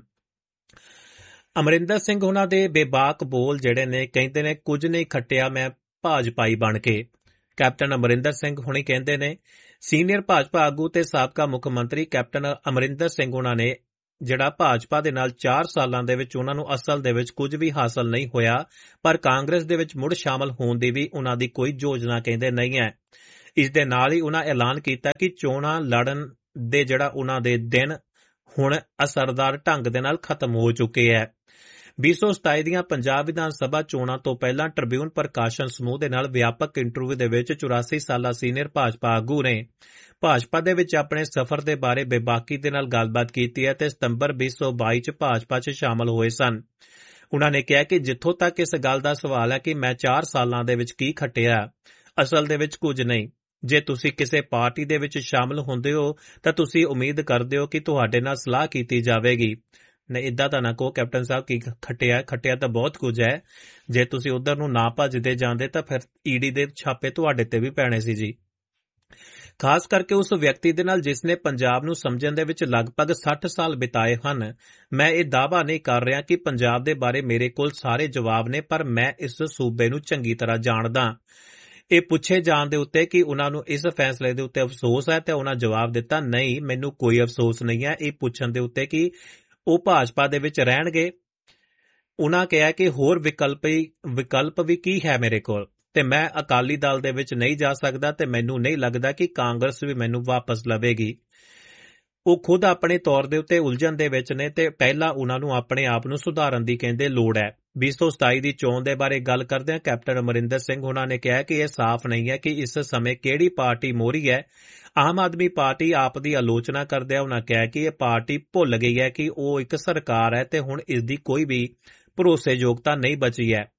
ਅਮਰਿੰਦਰ ਸਿੰਘ ਉਹਨਾਂ ਦੇ ਬੇਬਾਕ ਬੋਲ ਜਿਹੜੇ ਨੇ ਕਹਿੰਦੇ ਨੇ ਕੁਝ ਨਹੀਂ ਖੱਟਿਆ ਮੈਂ ਭਾਜਪਾਈ ਬਣ ਕੇ। ਕੈਪਟਨ ਅਮਰਿੰਦਰ ਸਿੰਘ ਹੁਣੀ ਕਹਿੰਦੇ ਨੇ ਸੀਨੀਅਰ ਭਾਜਪਾ ਆਗੂ ਤੇ ਸਾਬਕਾ ਮੁੱਖ ਮੰਤਰੀ ਕੈਪਟਨ ਅਮਰਿੰਦਰ ਸਿੰਘ ਉਹਨਾਂ ਨੇ ਜਿਹੜਾ ਭਾਜਪਾ ਦੇ ਨਾਲ ਚਾਰ ਸਾਲਾਂ ਦੇ ਵਿੱਚ ਉਹਨਾਂ ਨੂੰ ਅਸਲ ਦੇ ਵਿੱਚ ਕੁਝ ਵੀ ਹਾਸਲ ਨਹੀਂ ਹੋਇਆ, ਪਰ ਕਾਂਗਰਸ ਦੇ ਵਿੱਚ ਮੁੜ ਸ਼ਾਮਲ ਹੋਣ ਦੀ ਵੀ ਉਹਨਾਂ ਦੀ ਕੋਈ ਯੋਜਨਾ ਕਹਿੰਦੇ ਨਹੀਂ ਹੈ। ਇਸ ਦੇ ਨਾਲ ਹੀ ਉਹਨਾਂ ਐਲਾਨ ਕੀਤਾ ਕਿ ਚੋਣਾਂ ਲੜਨ ਦੇ ਜਿਹੜਾ ਉਹਨਾਂ ਦੇ ਦਿਨ ਹੁਣ ਅਸਰਦਾਰ ਢੰਗ ਦੇ ਨਾਲ ਖਤਮ ਹੋ ਚੁੱਕੇ ਹੈ। ਵੀਹ ਸੌ ਸਤਾਈ ਦੀਆਂ ਪੰਜਾਬ ਵਿਧਾਨ ਸਭਾ ਚੋਣਾਂ ਤੋਂ ਪਹਿਲਾਂ ਟ੍ਰਿਬਿਊਨ ਪ੍ਰਕਾਸ਼ਨ ਸਮੂਹ ਦੇ ਨਾਲ ਵਿਆਪਕ ਇੰਟਰਵਿਊ ਦੇ ਵਿੱਚ ਚੁਰਾਸੀ ਸਾਲਾ ਸੀਨੀਅਰ ਭਾਜਪਾ ਆਗੂ ਨੇ ਭਾਜਪਾ ਦੇ ਵਿੱਚ ਆਪਣੇ ਸਫ਼ਰ ਦੇ ਬਾਰੇ ਬੇਬਾਕੀ ਦੇ ਨਾਲ ਗੱਲਬਾਤ ਕੀਤੀ ਹੈ ਤੇ ਸਤੰਬਰ ਵੀਹ ਸੌ ਬਾਈ ਚ ਭਾਜਪਾ ਚ ਸ਼ਾਮਲ ਹੋਏ ਸਨ। ਉਹਨਾਂ ਨੇ ਕਿਹਾ ਕਿ ਜਿੱਥੋਂ ਤੱਕ ਇਸ ਗੱਲ ਦਾ ਸਵਾਲ ਹੈ ਕਿ ਮੈਂ ਚਾਰ ਸਾਲਾਂ ਦੇ ਵਿੱਚ ਕੀ ਖੱਟਿਆ, ਅਸਲ ਦੇ ਵਿੱਚ ਕੁਝ ਨਹੀਂ। ਜੇ ਤੁਸੀਂ ਕਿਸੇ ਪਾਰਟੀ ਦੇ ਵਿੱਚ ਸ਼ਾਮਲ ਹੁੰਦੇ ਹੋ ਤਾਂ ਤੁਸੀਂ ਉਮੀਦ ਕਰਦੇ ਹੋ ਕਿ ਤੁਹਾਡੇ ਨਾਲ ਸਲਾਹ ਕੀਤੀ ਜਾਵੇਗੀ। ਨਹੀਂ, ਇੱਦਾਂ ਤਾਂ ਨਾ ਕਹੋ ਕੈਪਟਨ ਸਾਹਿਬ ਕੀ ਖੱਟਿਆ, ਖੱਟਿਆ ਤਾਂ ਬਹੁਤ ਕੁਝ ਹੈ। ਜੇ ਤੁਸੀਂ ਉਧਰ ਨੂੰ ਨਾ ਭੱਜਦੇ ਜਾਂਦੇ ਤਾਂ ਫਿਰ ਈਡੀ ਦੇ ਛਾਪੇ ਤੁਹਾਡੇ ਤੇ ਵੀ ਪੈਣੇ ਸੀ ਜੀ। ਖਾਸ ਕਰਕੇ ਉਸ ਵਿਅਕਤੀ ਦੇ ਨਾਲ ਜਿਸ ਨੇ ਪੰਜਾਬ ਨੂੰ ਸਮਝਣ ਦੇ ਵਿੱਚ ਲਗਭਗ ਸੱਠ ਸਾਲ ਬਿਤਾਏ ਹਨ। ਮੈਂ ਇਹ ਦਾਅਵਾ ਨਹੀਂ ਕਰ ਰਿਹਾ ਕਿ ਪੰਜਾਬ ਦੇ ਬਾਰੇ ਮੇਰੇ ਕੋਲ ਸਾਰੇ ਜਵਾਬ ਨੇ, ਪਰ ਮੈਂ ਇਸ ਸੂਬੇ ਨੂੰ ਚੰਗੀ ਤਰ੍ਹਾਂ ਜਾਣਦਾ। ਇਹ ਪੁੱਛੇ ਜਾਣ ਦੇ ਉੱਤੇ ਕਿ ਉਹਨਾਂ ਨੂੰ ਇਸ ਫੈਸਲੇ ਦੇ ਉੱਤੇ ਅਫਸੋਸ ਹੈ ਤੇ ਉਹਨਾਂ ਜਵਾਬ ਦਿੱਤਾ ਨਹੀਂ, ਮੈਨੂੰ ਕੋਈ ਅਫਸੋਸ ਨਹੀਂ ਹੈ। ਇਹ ਪੁੱਛਣ ਦੇ ਉੱਤੇ ਕਿ ਉਹ ਭਾਜਪਾ ਦੇ ਵਿੱਚ ਰਹਿਣਗੇ, ਉਹਨਾਂ ਕਿਹਾ ਕਿ ਹੋਰ ਵਿਕਲਪ ਵਿਕਲਪ ਵੀ ਕੀ ਹੈ ਮੇਰੇ ਕੋਲ, ਤੇ ਮੈਂ ਅਕਾਲੀ ਦਲ ਦੇ ਵਿੱਚ ਨਹੀਂ ਜਾ ਸਕਦਾ ਤੇ ਮੈਨੂੰ ਨਹੀਂ ਲੱਗਦਾ ਕਿ ਕਾਂਗਰਸ ਵੀ ਮੈਨੂੰ ਵਾਪਸ ਲਵੇਗੀ। ਉਹ ਖੁਦ ਆਪਣੇ ਤੌਰ ਦੇ ਉੱਤੇ ਉਲਝਣ ਦੇ ਵਿੱਚ ਨੇ ਤੇ ਪਹਿਲਾਂ ਉਹਨਾਂ ਨੂੰ ਆਪਣੇ ਆਪ ਨੂੰ ਸੁਧਾਰਨ ਦੀ ਕਹਿੰਦੇ ਲੋੜ ਹੈ। ਵੀਹ ਸੌ ਸਤਾਈ ਦੀ ਚੋਣ ਦੇ ਬਾਰੇ ਗੱਲ ਕਰਦਿਆਂ ਕੈਪਟਨ ਅਮਰਿੰਦਰ ਸਿੰਘ ਉਹਨਾਂ ਨੇ ਕਿਹਾ ਕਿ ਇਹ ਸਾਫ਼ ਨਹੀਂ ਹੈ ਕਿ ਇਸ ਸਮੇਂ ਕਿਹੜੀ ਪਾਰਟੀ ਮੋਹਰੀ ਹੈ। ਆਮ ਆਦਮੀ ਪਾਰਟੀ ਆਪ ਦੀ ਆਲੋਚਨਾ ਕਰਦਿਆਂ ਉਹਨਾਂ ਕਿਹਾ ਕਿ ਇਹ ਪਾਰਟੀ ਭੁੱਲ ਗਈ ਹੈ ਕਿ ਉਹ ਇੱਕ ਸਰਕਾਰ ਹੈ ਤੇ ਹੁਣ ਇਸ ਦੀ ਕੋਈ ਵੀ ਭਰੋਸੇਯੋਗਤਾ ਨਹੀਂ ਬਚੀ ਹੈ।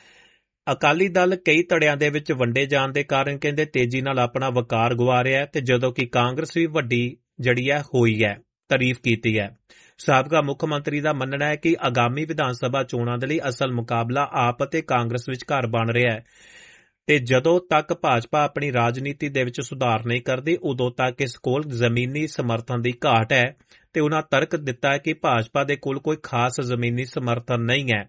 ਅਕਾਲੀ ਦਲ ਕਈ ਧੜਿਆਂ ਦੇ ਵਿੱਚ ਵੰਡੇ ਜਾਣ ਦੇ ਕਾਰਨ ਕਹਿੰਦੇ ਤੇਜ਼ੀ ਨਾਲ ਆਪਣਾ ਵਕਾਰ ਗੁਆ ਰਿਹਾ ਹੈ ਤੇ ਜਦੋਂ ਕਿ ਕਾਂਗਰਸ ਵੀ ਵੱਡੀ ਜਿਹੜੀ ਹੈ ਹੋਈ ਹੈ, ਤਾਰੀਫ ਕੀਤੀ ਹੈ। ਸਾਬਕਾ ਮੁੱਖ ਮੰਤਰੀ ਦਾ ਮੰਨਣਾ ਹੈ ਕਿ ਆਗਾਮੀ ਵਿਧਾਨ ਸਭਾ ਚੋਣਾਂ ਦੇ ਲਈ ਅਸਲ ਮੁਕਾਬਲਾ ਆਪ ਅਤੇ ਕਾਂਗਰਸ ਵਿਚਕਾਰ ਬਣ ਰਿਹਾ ਹੈ ਤੇ ਜਦੋਂ ਤੱਕ ਭਾਜਪਾ ਆਪਣੀ ਰਾਜਨੀਤੀ ਦੇ ਵਿੱਚ ਸੁਧਾਰ ਨਹੀਂ ਕਰਦੀ ਉਦੋਂ ਤੱਕ ਇਸ ਕੋਲ ਜ਼ਮੀਨੀ ਸਮਰਥਨ ਦੀ ਘਾਟ ਹੈ ਤੇ ਉਹਨਾਂ ਤਰਕ ਦਿੱਤਾ ਹੈ ਕਿ ਭਾਜਪਾ ਦੇ ਕੋਲ ਕੋਈ ਖਾਸ ਜ਼ਮੀਨੀ ਸਮਰਥਨ ਨਹੀਂ ਹੈ।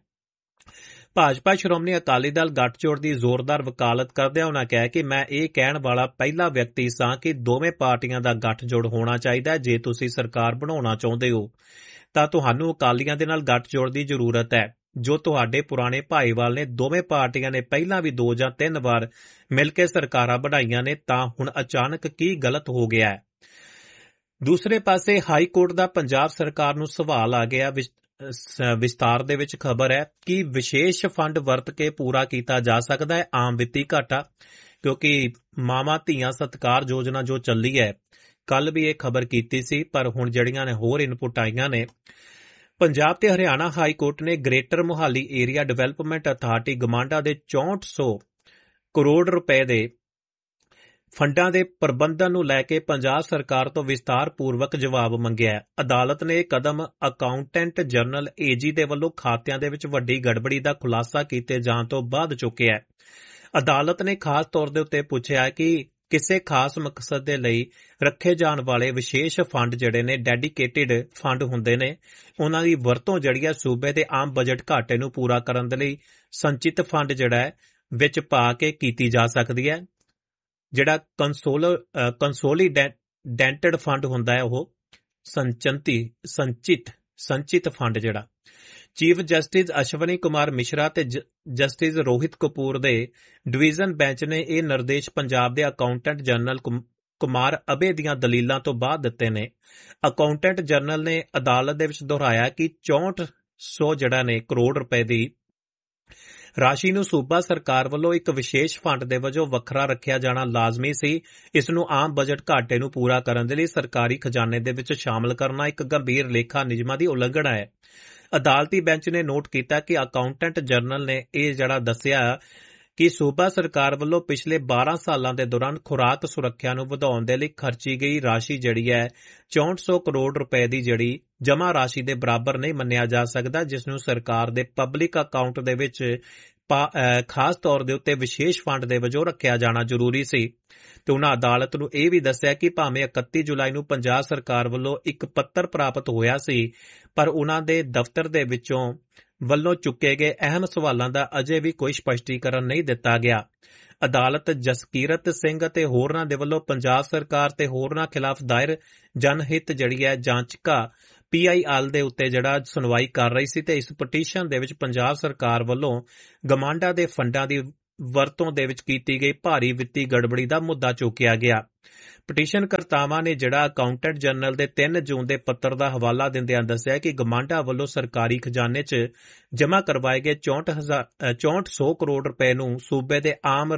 ਭਾਜਪਾ ਸ਼੍ਰੋਮਣੀ ਅਕਾਲੀ ਦਲ ਗੱਠਜੋੜ ਦੀ ਜ਼ੋਰਦਾਰ ਵਕਾਲਤ ਕਰਦਿਆਂ ਉਹਨਾਂ ਕਿਹਾ ਕਿ ਮੈਂ ਇਹ ਕਹਿਣ ਵਾਲਾ ਪਹਿਲਾ ਵਿਅਕਤੀ ਸਾਂ ਕਿ ਦੋਵੇਂ ਪਾਰਟੀਆਂ ਦਾ ਗੱਠਜੋੜ ਹੋਣਾ ਚਾਹੀਦਾ ਹੈ। ਜੇ ਤੁਸੀਂ ਸਰਕਾਰ ਬਣਾਉਣਾ ਚਾਹੁੰਦੇ ਹੋ ਤਾਂ ਤੁਹਾਨੂੰ ਅਕਾਲੀਆਂ ਦੇ ਨਾਲ ਗੱਠਜੋੜ ਦੀ ਜ਼ਰੂਰਤ ਹੈ। ਜੋ ਤੁਹਾਡੇ ਪੁਰਾਣੇ ਭਾਈਵਾਲ ਨੇ, ਦੋਵੇਂ ਪਾਰਟੀਆਂ ਨੇ ਪਹਿਲਾਂ ਵੀ ਦੋ ਜਾਂ ਤਿੰਨ ਵਾਰ ਮਿਲ ਕੇ ਸਰਕਾਰਾਂ ਬਣਾਈਆਂ ਨੇ, ਤਾਂ ਹੁਣ ਅਚਾਨਕ ਕੀ ਗਲਤ ਹੋ ਗਿਆ ਹੈ। ਦੂਸਰੇ ਪਾਸੇ ਹਾਈ ਕੋਰਟ ਦਾ ਪੰਜਾਬ ਸਰਕਾਰ ਨੂੰ ਸਵਾਲ ਆ ਗਿਆ। ਵਿਸਤਾਰ ਦੇ ਵਿੱਚ ਖਬਰ ਹੈ ਕਿ ਵਿਸ਼ੇਸ਼ ਫੰਡ ਵਰਤ ਕੇ ਪੂਰਾ ਕੀਤਾ ਜਾ ਸਕਦਾ ਹੈ ਆਮ ਵਿੱਤੀ ਘਾਟਾ, ਕਿਉਂਕਿ ਮਾਵਾਂ ਧੀਆਂ ਸਤਿਕਾਰ ਯੋਜਨਾ ਜੋ ਚੱਲੀ ਹੈ, ਕੱਲ ਵੀ ਇਹ ਖਬਰ ਕੀਤੀ ਸੀ, ਪਰ ਹੁਣ ਜਿਹੜੀਆਂ ਨੇ ਹੋਰ ਇਨਪੁਟ ਆਈਆਂ ਨੇ। ਪੰਜਾਬ ਤੇ ਹਰਿਆਣਾ ਹਾਈ ਕੋਰਟ ਨੇ greater Mohali area development authority ਗਮਾਂਡਾ ਦੇ ਚੌਂਹਠ ਸੌ ਕਰੋੜ ਰੁਪਏ ਦੇ ਫੰਡਾਂ ਦੇ ਪ੍ਰਬੰਧਨ ਨੂੰ ਲੈ ਕੇ ਪੰਜਾਬ ਸਰਕਾਰ ਤੋਂ ਵਿਸਤਾਰ ਪੂਰਵਕ ਜਵਾਬ ਮੰਗਿਆ ਹੈ। ਅਦਾਲਤ ਨੇ ਇਹ ਕਦਮ ਅਕਾਊਂਟੈਂਟ ਜਨਰਲ ਏਜੀ ਦੇ ਵੱਲੋਂ ਖਾਤਿਆਂ ਦੇ ਵਿੱਚ ਵੱਡੀ ਗੜਬੜੀ ਦਾ ਖੁਲਾਸਾ ਕੀਤੇ ਜਾਣ ਤੋਂ ਬਾਅਦ ਚੁੱਕਿਆ ਹੈ। ਅਦਾਲਤ ਨੇ ਖਾਸ ਤੌਰ ਦੇ ਉੱਤੇ ਪੁੱਛਿਆ ਕਿ ਕਿਸੇ ਖਾਸ ਮਕਸਦ ਦੇ ਲਈ ਰੱਖੇ ਜਾਣ ਵਾਲੇ ਵਿਸ਼ੇਸ਼ ਫੰਡ ਜਿਹੜੇ ਨੇ ਡੈਡੀਕੇਟਿਡ ਫੰਡ ਹੁੰਦੇ ਨੇ, ਉਹਨਾਂ ਦੀ ਵਰਤੋਂ ਜਿਹੜੀ ਹੈ ਸੂਬੇ ਦੇ ਆਮ ਬਜਟ ਘਾਟੇ ਨੂੰ ਪੂਰਾ ਕਰਨ ਦੇ ਲਈ ਸੰਚਿਤ ਫੰਡ ਜਿਹੜਾ ਹੈ ਵਿੱਚ ਪਾ ਕੇ ਕੀਤੀ ਜਾ ਸਕਦੀ ਹੈ। ਜਿਹੜਾ ਕੰਸੋਲ ਕੰਸੋਲੀਡੈਂਟਡ ਫੰਡ ਹੁੰਦਾ ਹੈ ਉਹ ਸੰਚੰਤੀ ਸੰਚਿਤ ਸੰਚਿਤ ਫੰਡ ਜਿਹੜਾ ਚੀਫ ਜਸਟਿਸ ਅਸ਼ਵਨੀ ਕੁਮਾਰ ਮਿਸ਼ਰਾ ਤੇ ਜਸਟਿਸ ਰੋਹਿਤ ਕਪੂਰ ਦੇ ਡਿਵੀਜ਼ਨ ਬੈਂਚ ਨੇ ਇਹ ਨਿਰਦੇਸ਼ ਪੰਜਾਬ ਦੇ ਅਕਾਊਂਟੈਂਟ ਜਨਰਲ ਕੁਮਾਰ ਅਬੇ ਦੀਆਂ ਦਲੀਲਾਂ ਤੋਂ ਬਾਅਦ ਦਿੱਤੇ ਨੇ। ਅਕਾਊਂਟੈਂਟ ਜਨਰਲ ਨੇ ਅਦਾਲਤ ਦੇ ਵਿੱਚ ਦੁਹਰਾਇਆ ਕਿ ਚੌਂਹਠ ਸੌ ਜਿਹੜਾ ਨੇ ਕਰੋੜ ਰੁਪਏ ਦੀ ਰਾਸ਼ੀ ਨੂੰ ਸੂਬਾ ਸਰਕਾਰ ਵੱਲੋਂ ਇੱਕ ਵਿਸ਼ੇਸ਼ ਫੰਡ ਦੇ ਵਜੋਂ ਵੱਖਰਾ ਰੱਖਿਆ ਜਾਣਾ ਲਾਜ਼ਮੀ ਸੀ। ਇਸ ਨੂੰ ਆਮ ਬਜਟ ਘਾਟੇ ਨੂੰ ਪੂਰਾ ਕਰਨ ਦੇ ਲਈ ਸਰਕਾਰੀ ਖਜ਼ਾਨੇ ਦੇ ਵਿੱਚ ਸ਼ਾਮਲ ਕਰਨਾ ਇੱਕ ਗੰਭੀਰ ਲੇਖਾ ਨਿਯਮਾਂ ਦੀ ਉਲੰਘਣਾ ਹੈ। ਅਦਾਲਤੀ ਬੈਂਚ ਨੇ ਨੋਟ ਕੀਤਾ ਕਿ ਅਕਾਊਂਟੈਂਟ ਜਨਰਲ ਨੇ ਇਹ ਜਿਹੜਾ ਦੱਸਿਆ ਕਿ ਸੂਬਾ ਸਰਕਾਰ ਵੱਲੋਂ ਪਿਛਲੇ ਬਾਰਾਂ ਸਾਲਾਂ ਦੇ ਦੌਰਾਨ ਖੁਰਾਕ ਸੁਰੱਖਿਆ ਨੂੰ ਵਧਾਉਣ ਦੇ ਲਈ ਖਰਚੀ ਗਈ ਰਾਸ਼ੀ ਜਿਹੜੀ ਹੈ ਚੌਂਹਠ ਸੌ ਕਰੋੜ ਰੁਪਏ ਦੀ ਜਿਹੜੀ ਜਮ੍ਹਾਂ ਰਾਸ਼ੀ ਦੇ ਬਰਾਬਰ ਨਹੀਂ ਮੰਨਿਆ ਜਾ ਸਕਦਾ, ਜਿਸ ਨੂੰ ਸਰਕਾਰ ਦੇ ਪਬਲਿਕ ਅਕਾਊਂਟ ਦੇ ਵਿੱਚ ਖਾਸ ਤੌਰ ਦੇ ਉੱਤੇ ਵਿਸ਼ੇਸ਼ ਫੰਡ ਦੇ ਵਜੋਂ ਰੱਖਿਆ ਜਾਣਾ ਜ਼ਰੂਰੀ ਸੀ। ਤੇ ਉਹਨਾਂ ਅਦਾਲਤ ਨੂੰ ਇਹ ਵੀ ਦੱਸਿਆ ਕਿ ਭਾਵੇਂ ਇਕੱਤੀ ਜੁਲਾਈ ਨੂੰ ਪੰਜਾਬ ਸਰਕਾਰ ਵੱਲੋਂ ਇੱਕ ਪੱਤਰ ਪ੍ਰਾਪਤ ਹੋਇਆ ਸੀ, ਪਰ ਉਹਨਾਂ ਦੇ ਦਫ਼ਤਰ ਦੇ ਵਿੱਚੋਂ ਵੱਲੋਂ ਚੁੱਕੇ ਗਏ ਅਹਿਮ ਸਵਾਲਾਂ ਦਾ ਅਜੇ ਵੀ ਕੋਈ ਸਪਸ਼ਟੀਕਰਨ ਨਹੀਂ ਦਿੱਤਾ ਗਿਆ। ਅਦਾਲਤ ਜਸਕੀਰਤ ਸਿੰਘ ਅਤੇ ਹੋਰਨਾਂ ਦੇ ਵੱਲੋਂ ਪੰਜਾਬ ਸਰਕਾਰ ਤੇ ਹੋਰਨਾਂ ਖਿਲਾਫ ਦਾਇਰ ਜਨਹਿਤ ਜਿਹੜੀ ਹੈ ਜਾਂਚਕਾ ਪੀ ਆਈ ਐਲ ਦੇ ਉੱਤੇ ਜਿਹੜਾ ਸੁਣਵਾਈ ਕਰ ਰਹੀ ਸੀ ਤੇ ਇਸ ਪਟੀਸ਼ਨ ਦੇ ਵਿੱਚ ਪੰਜਾਬ ਸਰਕਾਰ ਵੱਲੋਂ ਗਮਾਂਡਾ ਦੇ ਫੰਡਾਂ ਦੀ ਵਰਤੋਂ ਦੇ ਵਿੱਚ ਕੀਤੀ ਗਈ ਭਾਰੀ ਵਿੱਤੀ ਗੜਬੜੀ ਦਾ ਮੁੱਦਾ ਚੁੱਕਿਆ ਗਿਆ। ਪਟੀਸ਼ਨ ਕਰਤਾਵਾਂ ਨੇ ਜਿਹੜਾ ਅਕਾਊਂਟੈਂਟ ਜਨਰਲ ਦੇ ਤਿੰਨ ਜੂਨ ਦੇ ਪੱਤਰ ਦਾ ਹਵਾਲਾ ਦਿੰਦਿਆਂ ਦੱਸਿਆ ਕਿ ਗਮਾਂਡਾ ਵੱਲੋਂ ਸਰਕਾਰੀ ਖਜ਼ਾਨੇ 'ਚ ਜਮ੍ਹਾਂ ਕਰਵਾਏ ਗਏ ਚੌਂਹਠ ਹਜ਼ਾਰ ਚੌਂਹਠ ਸੌ ਕਰੋੜ ਰੁਪਏ ਨੂੰ ਸੂਬੇ ਦੇ ਆਮ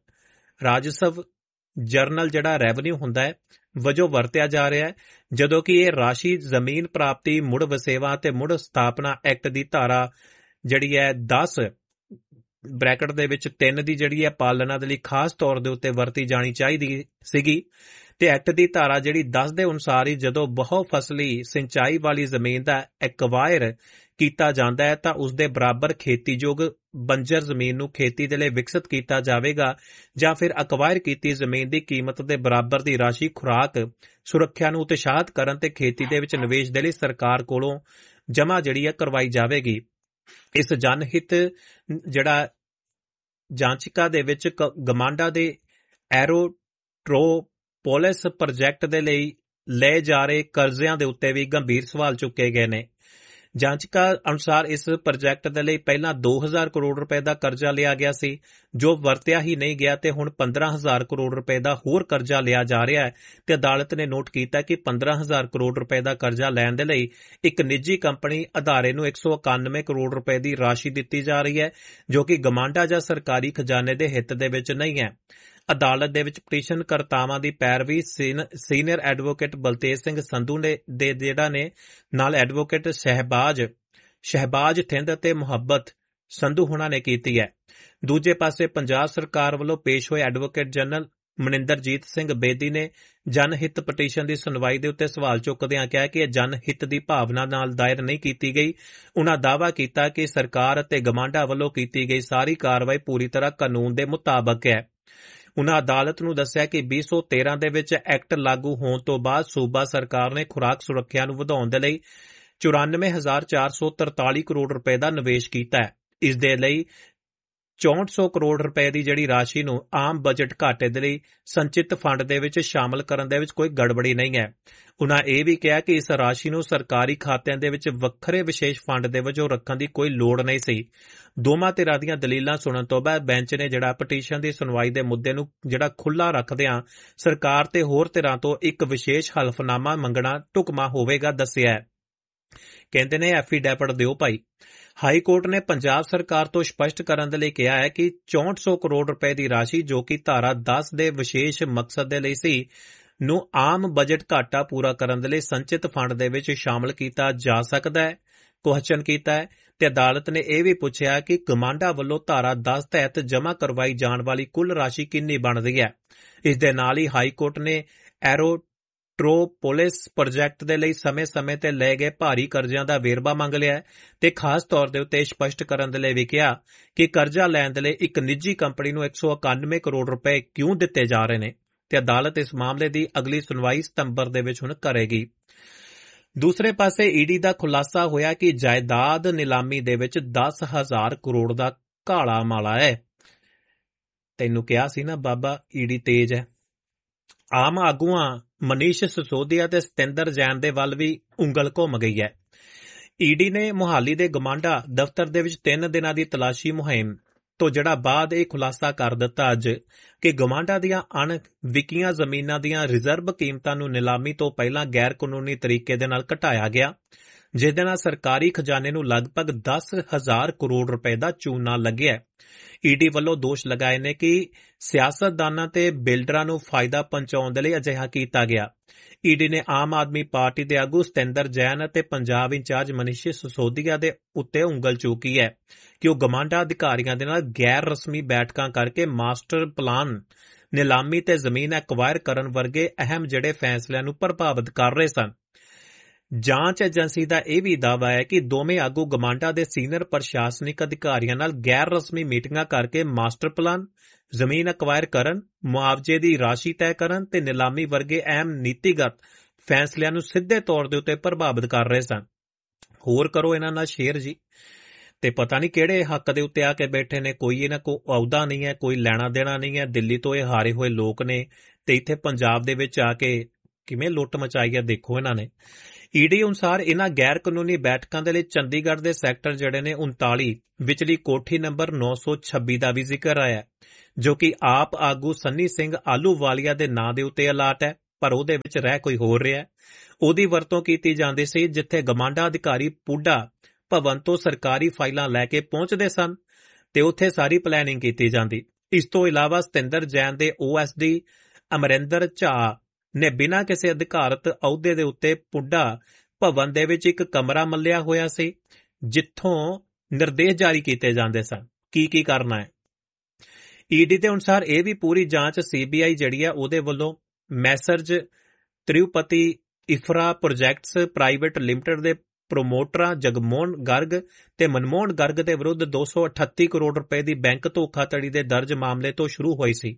ਰਾਜਸਵ ਜਰਨਲ ਜਿਹੜਾ ਰੈਵਨਿਊ ਹੁੰਦਾ ਹੈ ਵਜੋਂ ਵਰਤਿਆ ਜਾ ਰਿਹਾ ਹੈ, ਜਦੋਂ ਕਿ ਇਹ ਰਾਸ਼ੀ ਜ਼ਮੀਨ ਪ੍ਰਾਪਤੀ ਮੁੜ ਵਸੇਵਾ ਤੇ ਮੁੜ ਸਥਾਪਨਾ ਐਕਟ ਦੀ ਧਾਰਾ ਜਿਹੜੀ ਹੈ ਦਸ ਬ੍ਰੈਕਟ ਦੇ ਵਿੱਚ ਤਿੰਨ ਦੀ ਜਿਹੜੀ ਹੈ ਪਾਲਣਾ ਦੇ ਲਈ ਖਾਸ ਤੌਰ ਦੇ ਉੱਤੇ ਵਰਤੀ ਜਾਣੀ ਚਾਹੀਦੀ ਸੀਗੀ। ਤੇ ਐਕਟ ਦੀ ਧਾਰਾ ਜਿਹੜੀ ਦਸ ਦੇ ਅਨੁਸਾਰ ਹੀ ਜਦੋਂ ਬਹੁ ਫਸਲੀ ਸਿੰਚਾਈ ਵਾਲੀ ਜ਼ਮੀਨ ਦਾ ਐਕਵਾਇਰ ਕੀਤਾ ਜਾਂਦਾ ਹੈ ਤਾਂ ਉਸ ਦੇ ਬਰਾਬਰ ਖੇਤੀਯੋਗ ਬੰਜਰ ਜ਼ਮੀਨ ਨੂੰ ਖੇਤੀ ਦੇ ਲਈ ਵਿਕਸਿਤ ਕੀਤਾ ਜਾਵੇਗਾ, ਜਾਂ ਫਿਰ ਅਕਵਾਇਰ ਕੀਤੀ ਜ਼ਮੀਨ ਦੀ ਕੀਮਤ ਦੇ ਬਰਾਬਰ ਦੀ ਰਾਸ਼ੀ ਖੁਰਾਕ ਸੁਰੱਖਿਆ ਨੂੰ ਉਤਸ਼ਾਹਿਤ ਕਰਨ ਤੇ ਖੇਤੀ ਦੇ ਵਿੱਚ ਨਿਵੇਸ਼ ਦੇ ਲਈ ਸਰਕਾਰ ਕੋਲੋਂ ਜਮ੍ਹਾਂ ਜਿਹੜੀ ਹੈ ਕਰਵਾਈ ਜਾਵੇਗੀ। ਇਸ ਜਨਹਿਤ ਜਿਹੜਾ ਜਾਂਚਿਕਾ ਦੇ ਵਿੱਚ ਗਮਾਂਡਾ ਦੇ ਐਰੋਟ੍ਰੋਪੋਲਿਸ ਪ੍ਰੋਜੈਕਟ ਦੇ ਲਈ ਲਏ ਜਾ ਰਹੇ ਕਰਜ਼ਿਆਂ ਦੇ ਉੱਤੇ ਵੀ ਗੰਭੀਰ ਸਵਾਲ ਚੁੱਕੇ ਗਏ ਨੇ। ਜਾਂਚਿਕਾ ਅਨੁਸਾਰ ਇਸ ਪ੍ਰੋਜੈਕਟ ਦੇ ਲਈ ਪਹਿਲਾਂ ਦੋ ਹਜ਼ਾਰ ਕਰੋੜ ਰੁਪਏ ਦਾ ਕਰਜ਼ਾ ਲਿਆ ਗਿਆ ਸੀ, ਜੋ ਵਰਤਿਆ ਹੀ ਨਹੀਂ ਗਿਆ, ਤੇ ਹੁਣ ਪੰਦਰਾਂ ਹਜ਼ਾਰ ਕਰੋੜ ਰੁਪਏ ਦਾ ਹੋਰ ਕਰਜ਼ਾ ਲਿਆ ਜਾ ਰਿਹਾ ਹੈ। ਤੇ ਅਦਾਲਤ ਨੇ ਨੋਟ ਕੀਤਾ ਕਿ ਪੰਦਰਾਂ ਹਜ਼ਾਰ ਕਰੋੜ ਰੁਪਏ ਦਾ ਕਰਜ਼ਾ ਲੈਣ ਦੇ ਲਈ ਇੱਕ ਨਿੱਜੀ ਕੰਪਨੀ ਅਦਾਰੇ ਨੂੰ ਇੱਕ ਸੌ ਇਕਾਨਵੇਂ ਕਰੋੜ ਰੁਪਏ ਦੀ ਰਾਸ਼ੀ ਦਿੱਤੀ ਜਾ ਰਹੀ ਹੈ, ਜੋ ਕਿ ਗਮਾਂਡਾ ਜਾਂ ਸਰਕਾਰੀ ਖਜ਼ਾਨੇ ਦੇ ਹਿੱਤ ਦੇ ਵਿੱਚ ਨਹੀਂ ਹੈ। ਅਦਾਲਤ ਦੇ ਵਿੱਚ ਪਟੀਸ਼ਨ ਕਰਤਾਵਾਂ ਦੀ ਪੈਰਵੀ ਸੀਨੀਅਰ ਐਡਵੋਕੇਟ ਬਲਤੇਜ ਸਿੰਘ ਸੰਧੂ ਨੇ ਦੇ ਜਿਹੜਾ ਨੇ ਨਾਲ ਐਡਵੋਕੇਟ ਸ਼ਹਿਬਾਜ਼ ਸ਼ਹਿਬਾਜ਼ ਥਿੰਦ ਅਤੇ ਮੁਹੱਬਤ ਸੰਧੂ ਹੋਣਾ ਨੇ ਕੀਤੀ ਹੈ। ਦੂਜੇ ਪਾਸੇ ਪੰਜਾਬ ਸਰਕਾਰ ਵੱਲੋਂ ਪੇਸ਼ ਹੋਏ ਐਡਵੋਕੇਟ ਜਨਰਲ ਮਨਿੰਦਰਜੀਤ ਸਿੰਘ ਬੇਦੀ ਨੇ ਜਨਹਿਤ ਪਟੀਸ਼ਨ ਦੀ ਸੁਣਵਾਈ ਦੇ ਉੱਤੇ ਸਵਾਲ ਚੁੱਕਦਿਆਂ ਕਿਹਾ ਕਿ ਇਹ ਜਨਹਿਤ ਦੀ ਭਾਵਨਾ ਨਾਲ ਦਾਇਰ ਨਹੀਂ ਕੀਤੀ ਗਈ। ਉਨ੍ਹਾਂ ਦਾਅਵਾ ਕੀਤਾ ਕਿ ਸਰਕਾਰ ਅਤੇ ਗਮਾਂਡਾ ਵੱਲੋਂ ਕੀਤੀ ਗਈ ਸਾਰੀ ਕਾਰਵਾਈ ਪੂਰੀ ਤਰ੍ਹਾਂ ਕਾਨੂੰਨ ਦੇ ਮੁਤਾਬਕ ਹੈ। ਉਨ੍ਹਾਂ ਅਦਾਲਤ ਨੂੰ ਦੱਸਿਆ ਕਿ ਵੀਹ ਸੌ ਤੇਰਾਂ ਦੇ ਵਿੱਚ ਐਕਟ ਲਾਗੂ ਹੋਣ ਤੋਂ ਬਾਅਦ ਸੂਬਾ ਸਰਕਾਰ ਨੇ ਖੁਰਾਕ ਸੁਰੱਖਿਆ ਨੂੰ ਵਧਾਉਣ ਦੇ ਲਈ ਚੁਰਾਨਵੇਂ ਹਜ਼ਾਰ ਚਾਰ ਸੌ ਤਰਤਾਲੀ ਕਰੋੜ ਰੁਪਏ ਦਾ ਨਿਵੇਸ਼ ਕੀਤਾ ਹੈ। ਇਸ ਦੇ ਲਈ ਚੌਂਹਠ ਸੌ ਕਰੋੜ ਰੁਪਏ ਦੀ ਜਿਹੜੀ ਰਾਸ਼ੀ ਨੂੰ ਆਮ ਬਜਟ ਘਾਟੇ ਦੇ ਲਈ ਸੰਚਿਤ ਫੰਡ ਦੇ ਵਿੱਚ ਸ਼ਾਮਲ ਕਰਨ ਦੇ ਵਿੱਚ ਕੋਈ ਗੜਬੜੀ ਨਹੀਂ ਹੈ। ਉਨ੍ਹਾਂ ਇਹ ਵੀ ਕਿਹਾ ਕਿ ਇਸ ਰਾਸ਼ੀ ਨੂੰ ਸਰਕਾਰੀ ਖਾਤਿਆਂ ਦੇ ਵਿੱਚ ਵੱਖਰੇ ਵਿਸ਼ੇਸ਼ ਫੰਡ ਦੇ ਵਜੋਂ ਰੱਖਣ ਦੀ ਕੋਈ ਲੋੜ ਨਹੀਂ ਸੀ। ਦੋਵਾਂ ਧਿਰਾਂ ਦੀਆਂ ਦਲੀਲਾਂ ਸੁਣਨ ਤੋਂ ਬਾਅਦ ਬੈਂਚ ਨੇ ਜਿਹੜਾ ਪਟੀਸ਼ਨ ਦੀ ਸੁਣਵਾਈ ਦੇ ਮੁੱਦੇ ਨੂੰ ਜਿਹੜਾ ਖੁੱਲ੍ਹਾ ਰੱਖਦਿਆਂ ਸਰਕਾਰ ਤੇ ਹੋਰ ਧਿਰਾਂ ਤੋਂ ਇੱਕ ਵਿਸ਼ੇਸ਼ ਹਲਫਨਾਮਾ ਮੰਗਣਾ ਢੁਕਵਾਂ ਹੋਵੇਗਾ ਦੱਸਿਆ ਹੈ। ਕਹਿੰਦੇ ਨੇ ਐਫੀਡੈਵਿਟ ਦਿਓ ਭਾਈ। ਹਾਈ ਕੋਰਟ ਨੇ ਪੰਜਾਬ ਸਰਕਾਰ ਤੋਂ ਸਪਸ਼ਟ ਕਰਨ ਦੇ ਲਈ ਕਿਹਾ ਹੈ ਕਿ ਚੌਂਹਠ ਸੌ ਕਰੋੜ ਰੁਪਏ ਦੀ ਰਾਸ਼ੀ ਜੋ ਕਿ ਧਾਰਾ ਦਸ ਦੇ ਵਿਸ਼ੇਸ਼ ਮਕਸਦ ਦੇ ਲਈ ਸੀ ਨੂੰ ਆਮ ਬਜਟ ਘਾਟਾ ਪੂਰਾ ਕਰਨ ਦੇ ਲਈ ਸੰਚਿਤ ਫੰਡ ਦੇ ਵਿੱਚ ਸ਼ਾਮਲ ਕੀਤਾ ਜਾ ਸਕਦਾ ਹੈ ਕੁਐਸਚਨ ਕੀਤਾ ਹੈ। ਤੇ ਅਦਾਲਤ ਨੇ ਇਹ ਵੀ ਪੁੱਛਿਆ ਕਿ ਗਮਾਂਡਾ ਵੱਲੋਂ ਧਾਰਾ ਦਸ ਤਹਿਤ ਜਮ੍ਹਾਂ ਕਰਵਾਈ ਜਾਣ ਵਾਲੀ ਕੁੱਲ ਰਾਸ਼ੀ ਕਿੰਨੀ ਬਣਦੀ ਹੈ। ਇਸ ਦੇ ਨਾਲ ਹੀ ਹਾਈ ਕੋਰਟ ਨੇ ਐਰੋ ਟ੍ਰੋਪੋਲਿਸ ਪ੍ਰੋਜੈਕਟ ਦੇ ਲਈ ਸਮੇਂ-ਸਮੇਂ ਤੇ ਲਏ ਗਏ ਭਾਰੀ ਕਰਜ਼ਿਆਂ ਦਾ ਵੇਰਵਾ ਮੰਗ ਲਿਆ ਤੇ ਖਾਸ ਤੌਰ ਦੇ ਉੱਤੇ ਸਪਸ਼ਟ ਕਰਨ ਦੇ ਲਈ ਵੀ ਕਿਹਾ ਕਿ ਕਰਜ਼ਾ ਲੈਣ ਦੇ ਲਈ ਇੱਕ ਨਿੱਜੀ ਕੰਪਨੀ ਨੂੰ ਇੱਕ ਸੌ ਇਕਾਨਵੇਂ ਕਰੋੜ ਰੁਪਏ ਕਿਉਂ ਦਿੱਤੇ ਜਾ ਰਹੇ ਨੇ ਤੇ ਅਦਾਲਤ ਇਸ ਮਾਮਲੇ ਦੀ ਅਗਲੀ ਸੁਣਵਾਈ ਸਤੰਬਰ ਦੇ ਵਿੱਚ ਹੁਣ ਕਰੇਗੀ। ਦੂਸਰੇ ਪਾਸੇ ਈਡੀ ਦਾ ਖੁਲਾਸਾ ਹੋਇਆ ਕਿ ਜਾਇਦਾਦ ਨਿਲਾਮੀ ਦੇ ਵਿੱਚ ਦਸ ਹਜ਼ਾਰ ਕਰੋੜ ਦਾ ਕਾਲਾ ਮਾਲਾ ਹੈ। ਤੈਨੂੰ ਕਿਹਾ ਸੀ ਨਾ ਬਾਬਾ ਈਡੀ ਤੇਜ਼ ਹੈ। ਆਮ ਆਗੂਆਂ ਮਨੀਸ਼ ਸਿਸੋਦੀਆ ਤੇ ਸਤਿੰਦਰ ਜੈਨ ਦੇ ਵੱਲ ਵੀ ਉਂਗਲ ਘੁੰਮ ਗਈ ਹੈ। ਈਡੀ ਨੇ ਮੁਹਾਲੀ ਦੇ ਗਮਾਂਡਾ ਦਫ਼ਤਰ ਦੇ ਵਿੱਚ ਤਿੰਨ ਦਿਨਾਂ ਦੀ ਤਲਾਸ਼ੀ ਮੁਹਿੰਮ ਤੋਂ ਜਿਹੜਾ ਬਾਅਦ ਇਹ ਖੁਲਾਸਾ ਕਰ ਦਿੱਤਾ ਅੱਜ ਕਿ ਗਮਾਂਡਾ ਦੀਆਂ ਅਣ ਵਿਕੀਆਂ ਜ਼ਮੀਨਾਂ ਦੀਆਂ ਰਿਜ਼ਰਵ ਕੀਮਤਾਂ ਨੂੰ ਨਿਲਾਮੀ ਤੋਂ ਪਹਿਲਾਂ ਗੈਰ ਕਾਨੂੰਨੀ ਤਰੀਕੇ ਦੇ ਨਾਲ ਘਟਾਇਆ ਗਿਆ, ਜਿਸ ਦੇ ਨਾਲ ਸਰਕਾਰੀ ਖਜ਼ਾਨੇ ਨੂੰ ਲਗਭਗ ਦਸ ਹਜ਼ਾਰ ਕਰੋੜ ਰੁਪਏ ਦਾ ਚੂਨਾ ਲੱਗਿਆ। ਈਡੀ ਵੱਲੋਂ ਦੋਸ਼ ਲਗਾਏ ਨੇ ਕਿ ਸਿਆਸਤਦਾਨਾਂ ਤੇ ਬਿਲਡਰਾਂ ਨੂੰ ਫਾਇਦਾ ਪਹੁੰਚਾਉਣ ਦੇ ਲਈ ਅਜਿਹਾ ਕੀਤਾ ਗਿਆ। ਈਡੀ ਨੇ ਆਮ ਆਦਮੀ ਪਾਰਟੀ ਦੇ ਆਗੂ ਸਤਿੰਦਰ ਜੈਨ ਅਤੇ ਪੰਜਾਬ ਇੰਚਾਰਜ ਮਨੀਸ਼ ਸਿਸੋਦੀਆ ਦੇ ਉੱਤੇ ਉਂਗਲ ਚੁੱਕੀ ਹੈ ਕਿ ਉਹ ਗਮਾਂਡਾ ਅਧਿਕਾਰੀਆਂ ਦੇ ਨਾਲ ਗੈਰ ਰਸਮੀ ਬੈਠਕਾਂ ਕਰਕੇ ਮਾਸਟਰ ਪਲਾਨ, ਨਿਲਾਮੀ ਤੇ ਜ਼ਮੀਨ ਐਕਵਾਇਰ ਕਰਨ ਵਰਗੇ ਅਹਿਮ ਜਿਹੜੇ ਫੈਸਲਿਆਂ ਨੂੰ ਪ੍ਰਭਾਵਿਤ ਕਰ ਰਹੇ ਸਨ। ਜਾਂਚ ਏਜੰਸੀ ਦਾ ਇਹ ਵੀ ਦਾਅਵਾ ਹੈ ਕਿ ਦੋਵੇਂ ਆਗੂ ਗਮਾਂਡਾ ਦੇ ਸੀਨੀਅਰ ਪ੍ਰਸ਼ਾਸਨਿਕ ਅਧਿਕਾਰੀਆਂ ਨਾਲ ਗੈਰ ਰਸਮੀ ਮੀਟਿੰਗਾਂ ਕਰਕੇ ਮਾਸਟਰ ਪਲਾਨ, ਜ਼ਮੀਨ ਐਕਵਾਇਰ ਕਰਨ, ਮੁਆਵਜ਼ੇ ਦੀ ਰਾਸ਼ੀ ਤੈਅ ਕਰਨ ਤੇ ਨਿਲਾਮੀ ਵਰਗੇ ਅਹਿਮ ਨੀਤੀਗਤ ਫੈਸਲਿਆਂ ਨੂੰ ਸਿੱਧੇ ਤੌਰ ਦੇ ਉੱਤੇ ਪ੍ਰਭਾਵਿਤ ਕਰ ਰਹੇ ਸਨ। ਹੋਰ ਕਰੋ ਇਹਨਾਂ ਨਾਲ ਸ਼ੇਅਰ ਜੀ। ਤੇ ਪਤਾ ਨਹੀਂ ਕਿਹੜੇ ਹੱਕ ਦੇ ਉੱਤੇ ਆ ਕੇ ਬੈਠੇ ਨੇ, ਕੋਈ ਇਹਨਾਂ ਕੋ ਅਹੁਦਾ ਨਹੀਂ ਹੈ, ਕੋਈ ਲੈਣਾ ਦੇਣਾ ਨਹੀਂ ਹੈ। ਦਿੱਲੀ ਤੋਂ ਇਹ ਹਾਰੇ ਹੋਏ ਲੋਕ ਨੇ ਤੇ ਇੱਥੇ ਪੰਜਾਬ ਦੇ ਵਿੱਚ ਆ ਕੇ ਕਿਵੇਂ ਲੁੱਟ ਮਚਾਈ ਹੈ ਦੇਖੋ ਇਹਨਾਂ ਨੇ। ਈਡੀ ਅਨੁਸਾਰ ਇਹਨਾਂ ਗੈਰ ਕਾਨੂੰਨੀ ਬੈਠਕਾਂ ਦੇ ਲਈ ਚੰਡੀਗੜ੍ਹ ਦੇ ਸੈਕਟਰ ਜਿਹੜੇ ਨੇ ਉਨਤਾਲੀ ਵਿਚਲੀ ਕੋਠੀ ਨੰਬਰ ਨੌ ਸੌ ਛੱਬੀ ਦਾ ਵੀ ਜ਼ਿਕਰ ਆਇਆ, ਜੋ ਕਿ ਆਪ ਆਗੂ ਸੰਨੀ ਸਿੰਘ ਆਲੂਵਾਲੀਆ ਦੇ ਨਾਂ ਦੇ ਉੱਤੇ ਅਲਾਟ ਹੈ, ਪਰ ਉਹਦੇ ਵਿੱਚ ਰਹਿ ਕੋਈ ਹੋਰ ਰਿਹਾ। ਉਹਦੀ ਵਰਤੋਂ ਕੀਤੀ ਜਾਂਦੀ ਸੀ ਜਿੱਥੇ ਗਮਾਂਡਾ ਅਧਿਕਾਰੀ ਪੁੱਡਾ ਭਵਨ ਤੋਂ ਸਰਕਾਰੀ ਫਾਈਲਾਂ ਲੈ ਕੇ ਪਹੁੰਚਦੇ ਸਨ ਤੇ ਉੱਥੇ ਸਾਰੀ ਪਲੈਨਿੰਗ ਕੀਤੀ ਜਾਂਦੀ। ਇਸ ਤੋਂ ਇਲਾਵਾ ਸਤਿੰਦਰ ਜੈਨ ਦੇ O S D Amarinder Jha ਨੇ ਬਿਨਾਂ ਕਿਸੇ ਅਧਿਕਾਰਤ ਅਹੁਦੇ ਦੇ ਉੱਤੇ ਪੁੱਡਾ ਭਵਨ ਦੇ ਵਿੱਚ ਇੱਕ ਕਮਰਾ ਮੱਲਿਆ ਹੋਇਆ ਸੀ, ਜਿੱਥੋਂ ਨਿਰਦੇਸ਼ ਜਾਰੀ ਕੀਤੇ ਜਾਂਦੇ ਸਨ ਕੀ ਕੀ ਕਰਨਾ ਹੈ। ਈਡੀ ਦੇ ਅਨੁਸਾਰ ਇਹ ਵੀ ਪੂਰੀ ਜਾਂਚ ਸੀਬੀਆਈ ਜਿਹੜੀ ਹੈ ਉਹਦੇ ਵੱਲੋਂ messrs Tirupati ਇਫਰਾ projects private limited ਦੇ ਪ੍ਰੋਮੋਟਰਾਂ ਜਗਮੋਹਨ ਗਰਗ ਤੇ ਮਨਮੋਹਨ ਗਰਗ ਦੇ ਵਿਰੁੱਧ ਦੋ ਸੌ ਅਠੱਤੀ ਕਰੋੜ ਰੁਪਏ ਦੀ ਬੈਂਕ ਧੋਖਾਧੜੀ ਦੇ ਦਰਜ ਮਾਮਲੇ ਤੋਂ ਸ਼ੁਰੂ ਹੋਈ ਸੀ।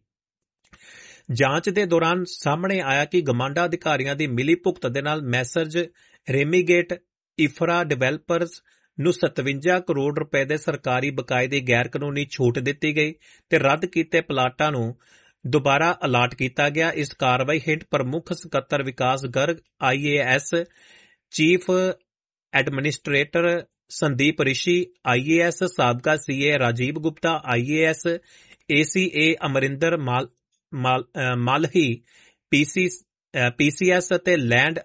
ਜਾਂਚ ਦੇ ਦੌਰਾਨ ਸਾਹਮਣੇ ਆਇਆ ਕਿ ਗਮਾਂਡਾ ਅਧਿਕਾਰੀਆਂ ਦੀ ਮਿਲੀ ਭੁਗਤ ਦੇ ਨਾਲ ਮੈਸਰਜ ਰੇਮੀਗੇਟ ਇਫਰਾ ਡਿਵੈਲਪਰਸ ਨੂੰ ਸਤਵੰਜਾ ਕਰੋੜ ਰੁਪਏ ਦੇ ਸਰਕਾਰੀ ਬਕਾਏ ਦੀ ਗੈਰ ਕਾਨੂੰਨੀ ਛੂਟ ਦਿੱਤੀ ਗਈ ਤੇ ਰੱਦ ਕੀਤੇ ਪਲਾਟਾਂ ਨੂੰ ਦੁਬਾਰਾ ਅਲਾਟ ਕੀਤਾ ਗਿਆ। ਇਸ ਕਾਰਵਾਈ ਹੇਠ ਪ੍ਰਮੁੱਖ ਸਕੱਤਰ ਵਿਕਾਸ ਗਰਗ, ਆਈ A S chief administrator Sandeep Rishi, I A S ਸਾਬਕਾ ਸੀ ਏ ਰਾਜੀਵ ਗੁਪਤਾ, ਆਈ A S A C A Amarinder mall ਮਾਲਹੀ, P C S ਅਤੇ ਲੈਂਡ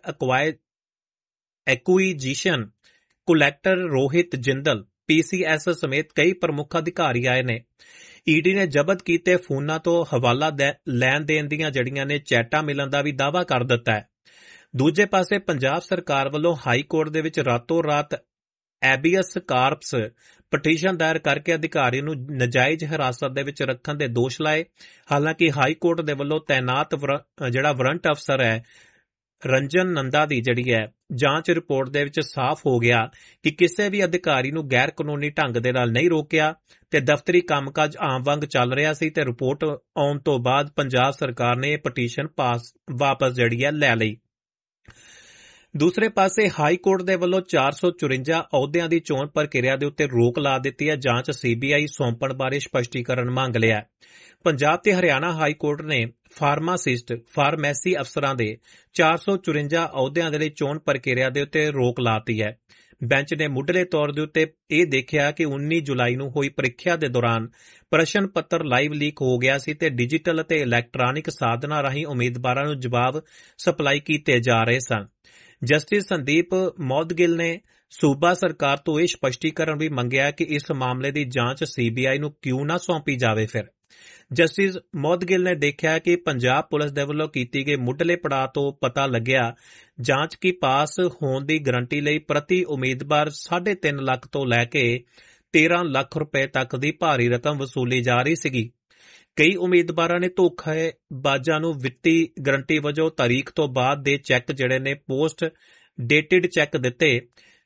ਐਕੁਈਜੀਸ਼ਨ ਕੁਲੈਕਟਰ ਰੋਹਿਤ ਜਿੰਦਲ, ਪੀ ਸੀ ਐਸ ਸਮੇਤ ਕਈ ਪ੍ਰਮੁੱਖ ਅਧਿਕਾਰੀ ਆਏ ਨੇ। ਈਡੀ ਨੇ ਜ਼ਬਤ ਕੀਤੇ ਫੋਨਾਂ ਤੋਂ ਹਵਾਲਾ ਲੈਣ ਦੇਣ ਦੀਆਂ ਜੜੀਆਂ ਨੇ ਚੈਟਾਂ ਮਿਲਣ ਦਾ ਵੀ ਦਾਅਵਾ ਕਰ ਦਿੱਤਾ ਹੈ। ਦੂਜੇ ਪਾਸੇ ਪੰਜਾਬ ਸਰਕਾਰ ਵੱਲੋਂ ਹਾਈ ਕੋਰਟ ਦੇ ਵਿੱਚ ਰਾਤੋਂ ਰਾਤ ਐਬੀਅਸ ਕਾਰਪਸ ਪਟੀਸ਼ਨ ਦਾਇਰ ਕਰਕੇ ਅਧਿਕਾਰੀ ਨੂੰ ਨਜਾਇਜ਼ ਹਿਰਾਸਤ ਦੇ ਵਿੱਚ ਰੱਖਣ ਦੇ ਦੋਸ਼ ਲਾਏ। ਹਾਲਾਂਕਿ ਹਾਈ ਕੋਰਟ ਦੇ ਵੱਲੋਂ ਤੈਨਾਤ ਜਿਹੜਾ ਵਾਰੰਟ ਅਫਸਰ ਹੈ ਰੰਜਨ ਨੰਦਾ ਦੀ ਜਿਹੜੀ ਹੈ ਜਾਂਚ ਰਿਪੋਰਟ ਦੇ ਵਿੱਚ ਸਾਫ਼ ਹੋ ਗਿਆ ਕਿ ਕਿਸੇ ਵੀ ਅਧਿਕਾਰੀ ਨੂੰ ਗੈਰ ਕਾਨੂੰਨੀ ਢੰਗ ਦੇ ਨਾਲ ਨਹੀਂ ਰੋਕਿਆ ਤੇ ਦਫ਼ਤਰੀ ਕੰਮਕਾਜ ਆਮ ਵਾਂਗ ਚੱਲ ਰਿਹਾ ਸੀ ਤੇ ਰਿਪੋਰਟ ਆਉਣ ਤੋਂ ਬਾਅਦ ਪੰਜਾਬ ਸਰਕਾਰ ਨੇ ਇਹ ਪਟੀਸ਼ਨ ਪਾਸ ਵਾਪਸ ਜਿਹੜੀ ਹੈ ਲੈ ਲਈ। ਦੂਸਰੇ ਪਾਸੇ ਹਾਈ ਕੋਰਟ ਦੇ ਵੱਲੋਂ ਚਾਰ ਸੌ ਚੁਰੰਜਾ ਅਹੁਦਿਆਂ ਦੀ ਚੋਣ ਪ੍ਰਕਿਰਿਆ ਦੇ ਉੱਤੇ ਰੋਕ ਲਾ ਦਿੱਤੀ ਹੈ। ਜਾਂਚ ਸੀਬੀਆਈ ਸੌਂਪਣ ਬਾਰੇ ਸਪਸ਼ਟੀਕਰਨ ਮੰਗ ਲਿਆ। ਪੰਜਾਬ ਤੇ ਹਰਿਆਣਾ ਹਾਈ ਕੋਰਟ ਨੇ ਫਾਰਮਾਸਿਸਟ ਫਾਰਮੇਸੀ ਅਫਸਰਾਂ ਦੇ ਚਾਰ ਸੌ ਚੁਰੰਜਾ ਅਹੁਦਿਆਂ ਦੇ ਲਈ ਚੋਣ ਪ੍ਰਕਿਰਿਆ ਦੇ ਉੱਤੇ ਰੋਕ ਲਾਤੀ ਹੈ। ਬੈਂਚ ਨੇ ਮੁੱਢਲੇ ਤੌਰ ਦੇ ਉੱਤੇ ਇਹ ਦੇਖਿਆ ਕਿ ਉੱਨੀ ਜੁਲਾਈ ਨੂੰ ਹੋਈ ਪ੍ਰੀਖਿਆ ਦੇ ਦੌਰਾਨ ਪ੍ਰਸ਼ਨ ਪੱਤਰ ਲਾਈਵ ਲੀਕ ਹੋ ਗਿਆ ਸੀ ਤੇ ਡਿਜੀਟਲ ਅਤੇ ਇਲੈਕਟ੍ਰਾਨਿਕ ਸਾਧਨਾਂ ਰਾਹੀਂ ਉਮੀਦਵਾਰਾਂ ਨੂੰ ਜਵਾਬ ਸਪਲਾਈ ਕੀਤੇ ਜਾ ਰਹੇ ਸਨ। ਜਸਟਿਸ ਸੰਦੀਪ ਮੌਦਗਿਲ ਨੇ ਸੂਬਾ ਸਰਕਾਰ ਤੋਂ ਇਹ ਸਪਸ਼ਟੀਕਰਨ ਵੀ ਮੰਗਿਆ ਕਿ ਇਸ ਮਾਮਲੇ ਦੀ ਜਾਂਚ ਸੀਬੀਆਈ ਨੂੰ ਕਿਉਂ ਨਾ ਸੌਂਪੀ ਜਾਵੇ। ਫਿਰ ਜਸਟਿਸ ਮੌਦਗਿਲ ਨੇ ਦੇਖਿਆ ਕਿ ਪੰਜਾਬ ਪੁਲਿਸ ਦੇ ਵੱਲੋਂ ਕੀਤੀ ਗਈ ਮੁੱਢਲੇ ਪੜਾਅ ਤੋਂ ਪਤਾ ਲੱਗਿਆ ਜਾਂਚ ਕੀ ਪਾਸ ਹੋਣ ਦੀ ਗਰੰਟੀ ਲਈ ਪ੍ਰਤੀ ਉਮੀਦਵਾਰ ਸਾਢੇ ਤਿੰਨ ਲੱਖ ਤੋਂ ਲੈ ਕੇ ਤੇਰਾਂ ਲੱਖ ਰੁਪਏ ਤੱਕ ਦੀ ਭਾਰੀ ਰਕਮ ਵਸੂਲੀ ਜਾ ਰਹੀ ਸੀਗੀ। ਕਈ ਉਮੀਦਵਾਰਾਂ ਨੇ ਧੋਖੇਬਾਜ਼ਾਂ ਨੂੰ ਵਿੱਤੀ ਗਰੰਟੀ ਵਜੋਂ ਤਾਰੀਖ ਤੋਂ ਬਾਅਦ ਦੇ ਚੈੱਕ ਜਿਹੜੇ ਨੇ ਪੋਸਟ ਡੇਟਿਡ ਚੈੱਕ ਦਿੱਤੇ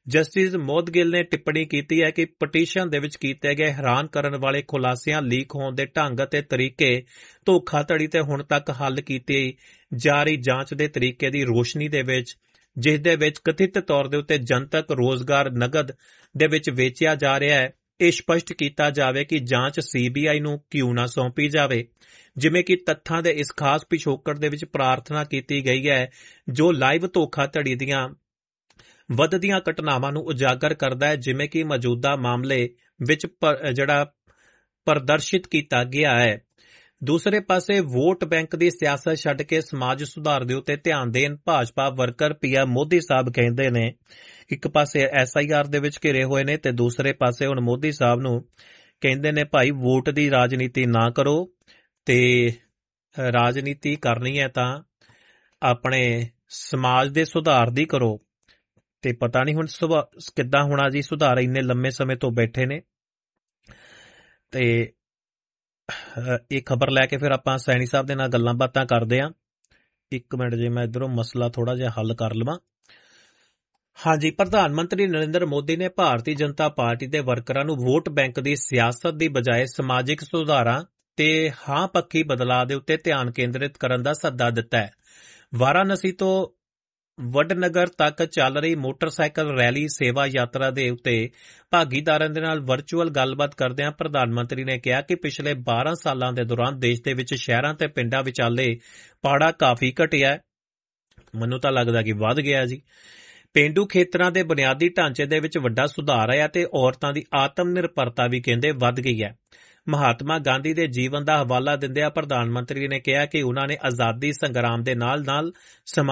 ਜਸਟਿਸ ਮੋਦਗਿਲ ਨੇ ਟਿੱਪਣੀ ਕੀਤੀ ਹੈ ਕਿ ਪਟੀਸ਼ਨ ਦੇ ਵਿੱਚ ਕੀਤੇ ਗਏ ਹੈਰਾਨ ਕਰਨ ਵਾਲੇ ਖੁਲਾਸਿਆਂ, ਲੀਕ ਹੋਣ ਦੇ ਢੰਗ ਅਤੇ ਤਰੀਕੇ, ਧੋਖਾਧੜੀ ਤੇ ਹੁਣ ਤੱਕ ਹੱਲ ਕੀਤੀ ਜਾ ਰਹੀ ਜਾਂਚ ਦੇ ਤਰੀਕੇ ਦੀ ਰੋਸ਼ਨੀ ਦੇ ਵਿੱਚ, ਜਿਸ ਦੇ ਵਿੱਚ ਕਥਿਤ ਤੌਰ ਦੇ ਉੱਤੇ ਜਨਤਕ ਰੋਜ਼ਗਾਰ ਨਗਦ ਦੇ ਵਿੱਚ ਵੇਚਿਆ ਜਾ ਰਿਹਾ ਹੈ, ਇਹ ਸਪਸ਼ਟ ਕੀਤਾ ਜਾਵੇ ਕਿ ਜਾਂਚ ਸੀ ਬੀ ਆਈ ਨੂੰ ਕਿਉਂ ਨਾ ਸੌਂਪੀ ਜਾਵੇ। ਜਿਵੇਂ ਕਿ ਤੱਥਾਂ ਦੇ ਇਸ ਖਾਸ ਪਿਛੋਕੜ ਦੇ ਵਿੱਚ ਪ੍ਰਾਰਥਨਾ ਕੀਤੀ ਗਈ ਹੈ, ਜੋ ਲਾਈਵ ਧੋਖਾਧੜੀ ਦੀਆਂ ਵੱਧਦੀਆਂ ਘਟਨਾਵਾਂ ਨੂੰ ਉਜਾਗਰ ਕਰਦਾ ਹੈ, ਜਿਵੇਂ ਕਿ ਮੌਜੂਦਾ ਮਾਮਲੇ ਵਿੱਚ ਜਿਹੜਾ ਪ੍ਰਦਰਸ਼ਿਤ ਕੀਤਾ ਗਿਆ ਹੈ। ਦੂਸਰੇ ਪਾਸੇ ਵੋਟ ਬੈਂਕ ਦੀ ਸਿਆਸਤ ਛੱਡ ਕੇ ਸਮਾਜ ਸੁਧਾਰ ਦੇ ਉੱਤੇ ਧਿਆਨ ਦੇਣ Bhajpa worker P M Modi ਸਾਹਿਬ ਕਹਿੰਦੇ ਨੇ। ਇੱਕ ਪਾਸੇ ਐਸ ਆਈ ਆਰ ਦੇ ਵਿੱਚ ਘਿਰੇ ਹੋਏ ਨੇ ਤੇ ਦੂਸਰੇ ਪਾਸੇ ਹੁਣ ਮੋਦੀ ਸਾਹਿਬ ਨੂੰ ਕਹਿੰਦੇ ਨੇ ਭਾਈ ਵੋਟ ਦੀ ਰਾਜਨੀਤੀ ਨਾ ਕਰੋ ਤੇ ਰਾਜਨੀਤੀ ਕਰਨੀ ਹੈ ਤਾਂ ਆਪਣੇ ਸਮਾਜ ਦੇ ਸੁਧਾਰ ਦੀ ਕਰੋ। ਤੇ ਪਤਾ ਨਹੀਂ ਹੁਣ ਕਿੱਦਾਂ ਹੋਣਾ ਜੀ ਸੁਧਾਰ, ਇੰਨੇ ਲੰਮੇ ਸਮੇਂ ਤੋਂ ਬੈਠੇ ਨੇ। ਤੇ ਇਹ ਖਬਰ ਲੈ ਕੇ ਫਿਰ ਆਪਾਂ ਸੈਣੀ ਸਾਹਿਬ ਦੇ ਨਾਲ ਗੱਲਾਂ ਬਾਤਾਂ ਕਰਦੇ ਹਾਂ। ਇੱਕ ਮਿੰਟ ਜੇ ਮੈਂ ਇੱਧਰੋਂ ਮਸਲਾ ਥੋੜਾ ਜਿਹਾ ਹੱਲ ਕਰ ਲਵਾਂ। ਹਾਂਜੀ, ਪ੍ਰਧਾਨ ਮੰਤਰੀ ਨਰਿੰਦਰ ਮੋਦੀ ਨੇ ਭਾਰਤੀ ਜਨਤਾ ਪਾਰਟੀ ਦੇ ਵਰਕਰਾਂ ਨੂੰ ਵੋਟ ਬੈਂਕ ਦੀ ਸਿਆਸਤ ਦੀ ਬਜਾਏ ਸਮਾਜਿਕ ਸੁਧਾਰਾਂ ਤੇ ਹਾਂ ਪੱਖੀ ਬਦਲਾਅ ਦੇ ਉੱਤੇ ਧਿਆਨ ਕੇਂਦਰਿਤ ਕਰਨ ਦਾ ਸੱਦਾ ਦਿੱਤਾ ਹੈ। ਵਾਰਾਣਸੀ ਤੋਂ ਵਡਨਗਰ ਤੱਕ ਚੱਲ ਰਹੀ ਮੋਟਰਸਾਈਕਲ ਰੈਲੀ ਸੇਵਾ ਯਾਤਰਾ ਦੇ ਉੱਤੇ ਭਾਗੀਦਾਰਾਂ ਦੇ ਨਾਲ ਵਰਚੁਅਲ ਗੱਲਬਾਤ ਕਰਦਿਆਂ ਪ੍ਰਧਾਨ ਮੰਤਰੀ ਨੇ ਕਿਹਾ ਕਿ ਪਿਛਲੇ ਬਾਰਾਂ ਸਾਲਾਂ ਦੇ ਦੌਰਾਨ ਦੇਸ਼ ਦੇ ਵਿੱਚ ਸ਼ਹਿਰਾਂ ਤੇ ਪਿੰਡਾਂ ਵਿਚਾਲੇ ਪਾੜਾ ਕਾਫੀ ਘਟਿਆ। ਮੈਨੂੰ ਤਾਂ ਲੱਗਦਾ ਕਿ ਵੱਧ ਗਿਆ ਜੀ। ਪੇਂਡੂ ਖੇਤਰਾਂ ਦੇ ਬੁਨਿਆਦੀ ਢਾਂਚੇ ਦੇ ਵਿੱਚ ਵੱਡਾ ਸੁਧਾਰ ਆਇਆ ਤੇ ਔਰਤਾਂ ਦੀ ਆਤਮ ਨਿਰਭਰਤਾ ਵੀ ਕਹਿੰਦੇ ਵੱਧ ਗਈ ਹੈ। ਮਹਾਤਮਾ ਗਾਂਧੀ ਦੇ ਜੀਵਨ ਦਾ ਹਵਾਲਾ ਦਿੰਦਿਆਂ ਪ੍ਰਧਾਨ ਮੰਤਰੀ ਨੇ ਕਿਹਾ ਕਿ ਉਨ੍ਹਾਂ ਨੇ ਆਜ਼ਾਦੀ ਸੰਗਰਾਮ ਦੇ ਨਾਲ ਨਾਲ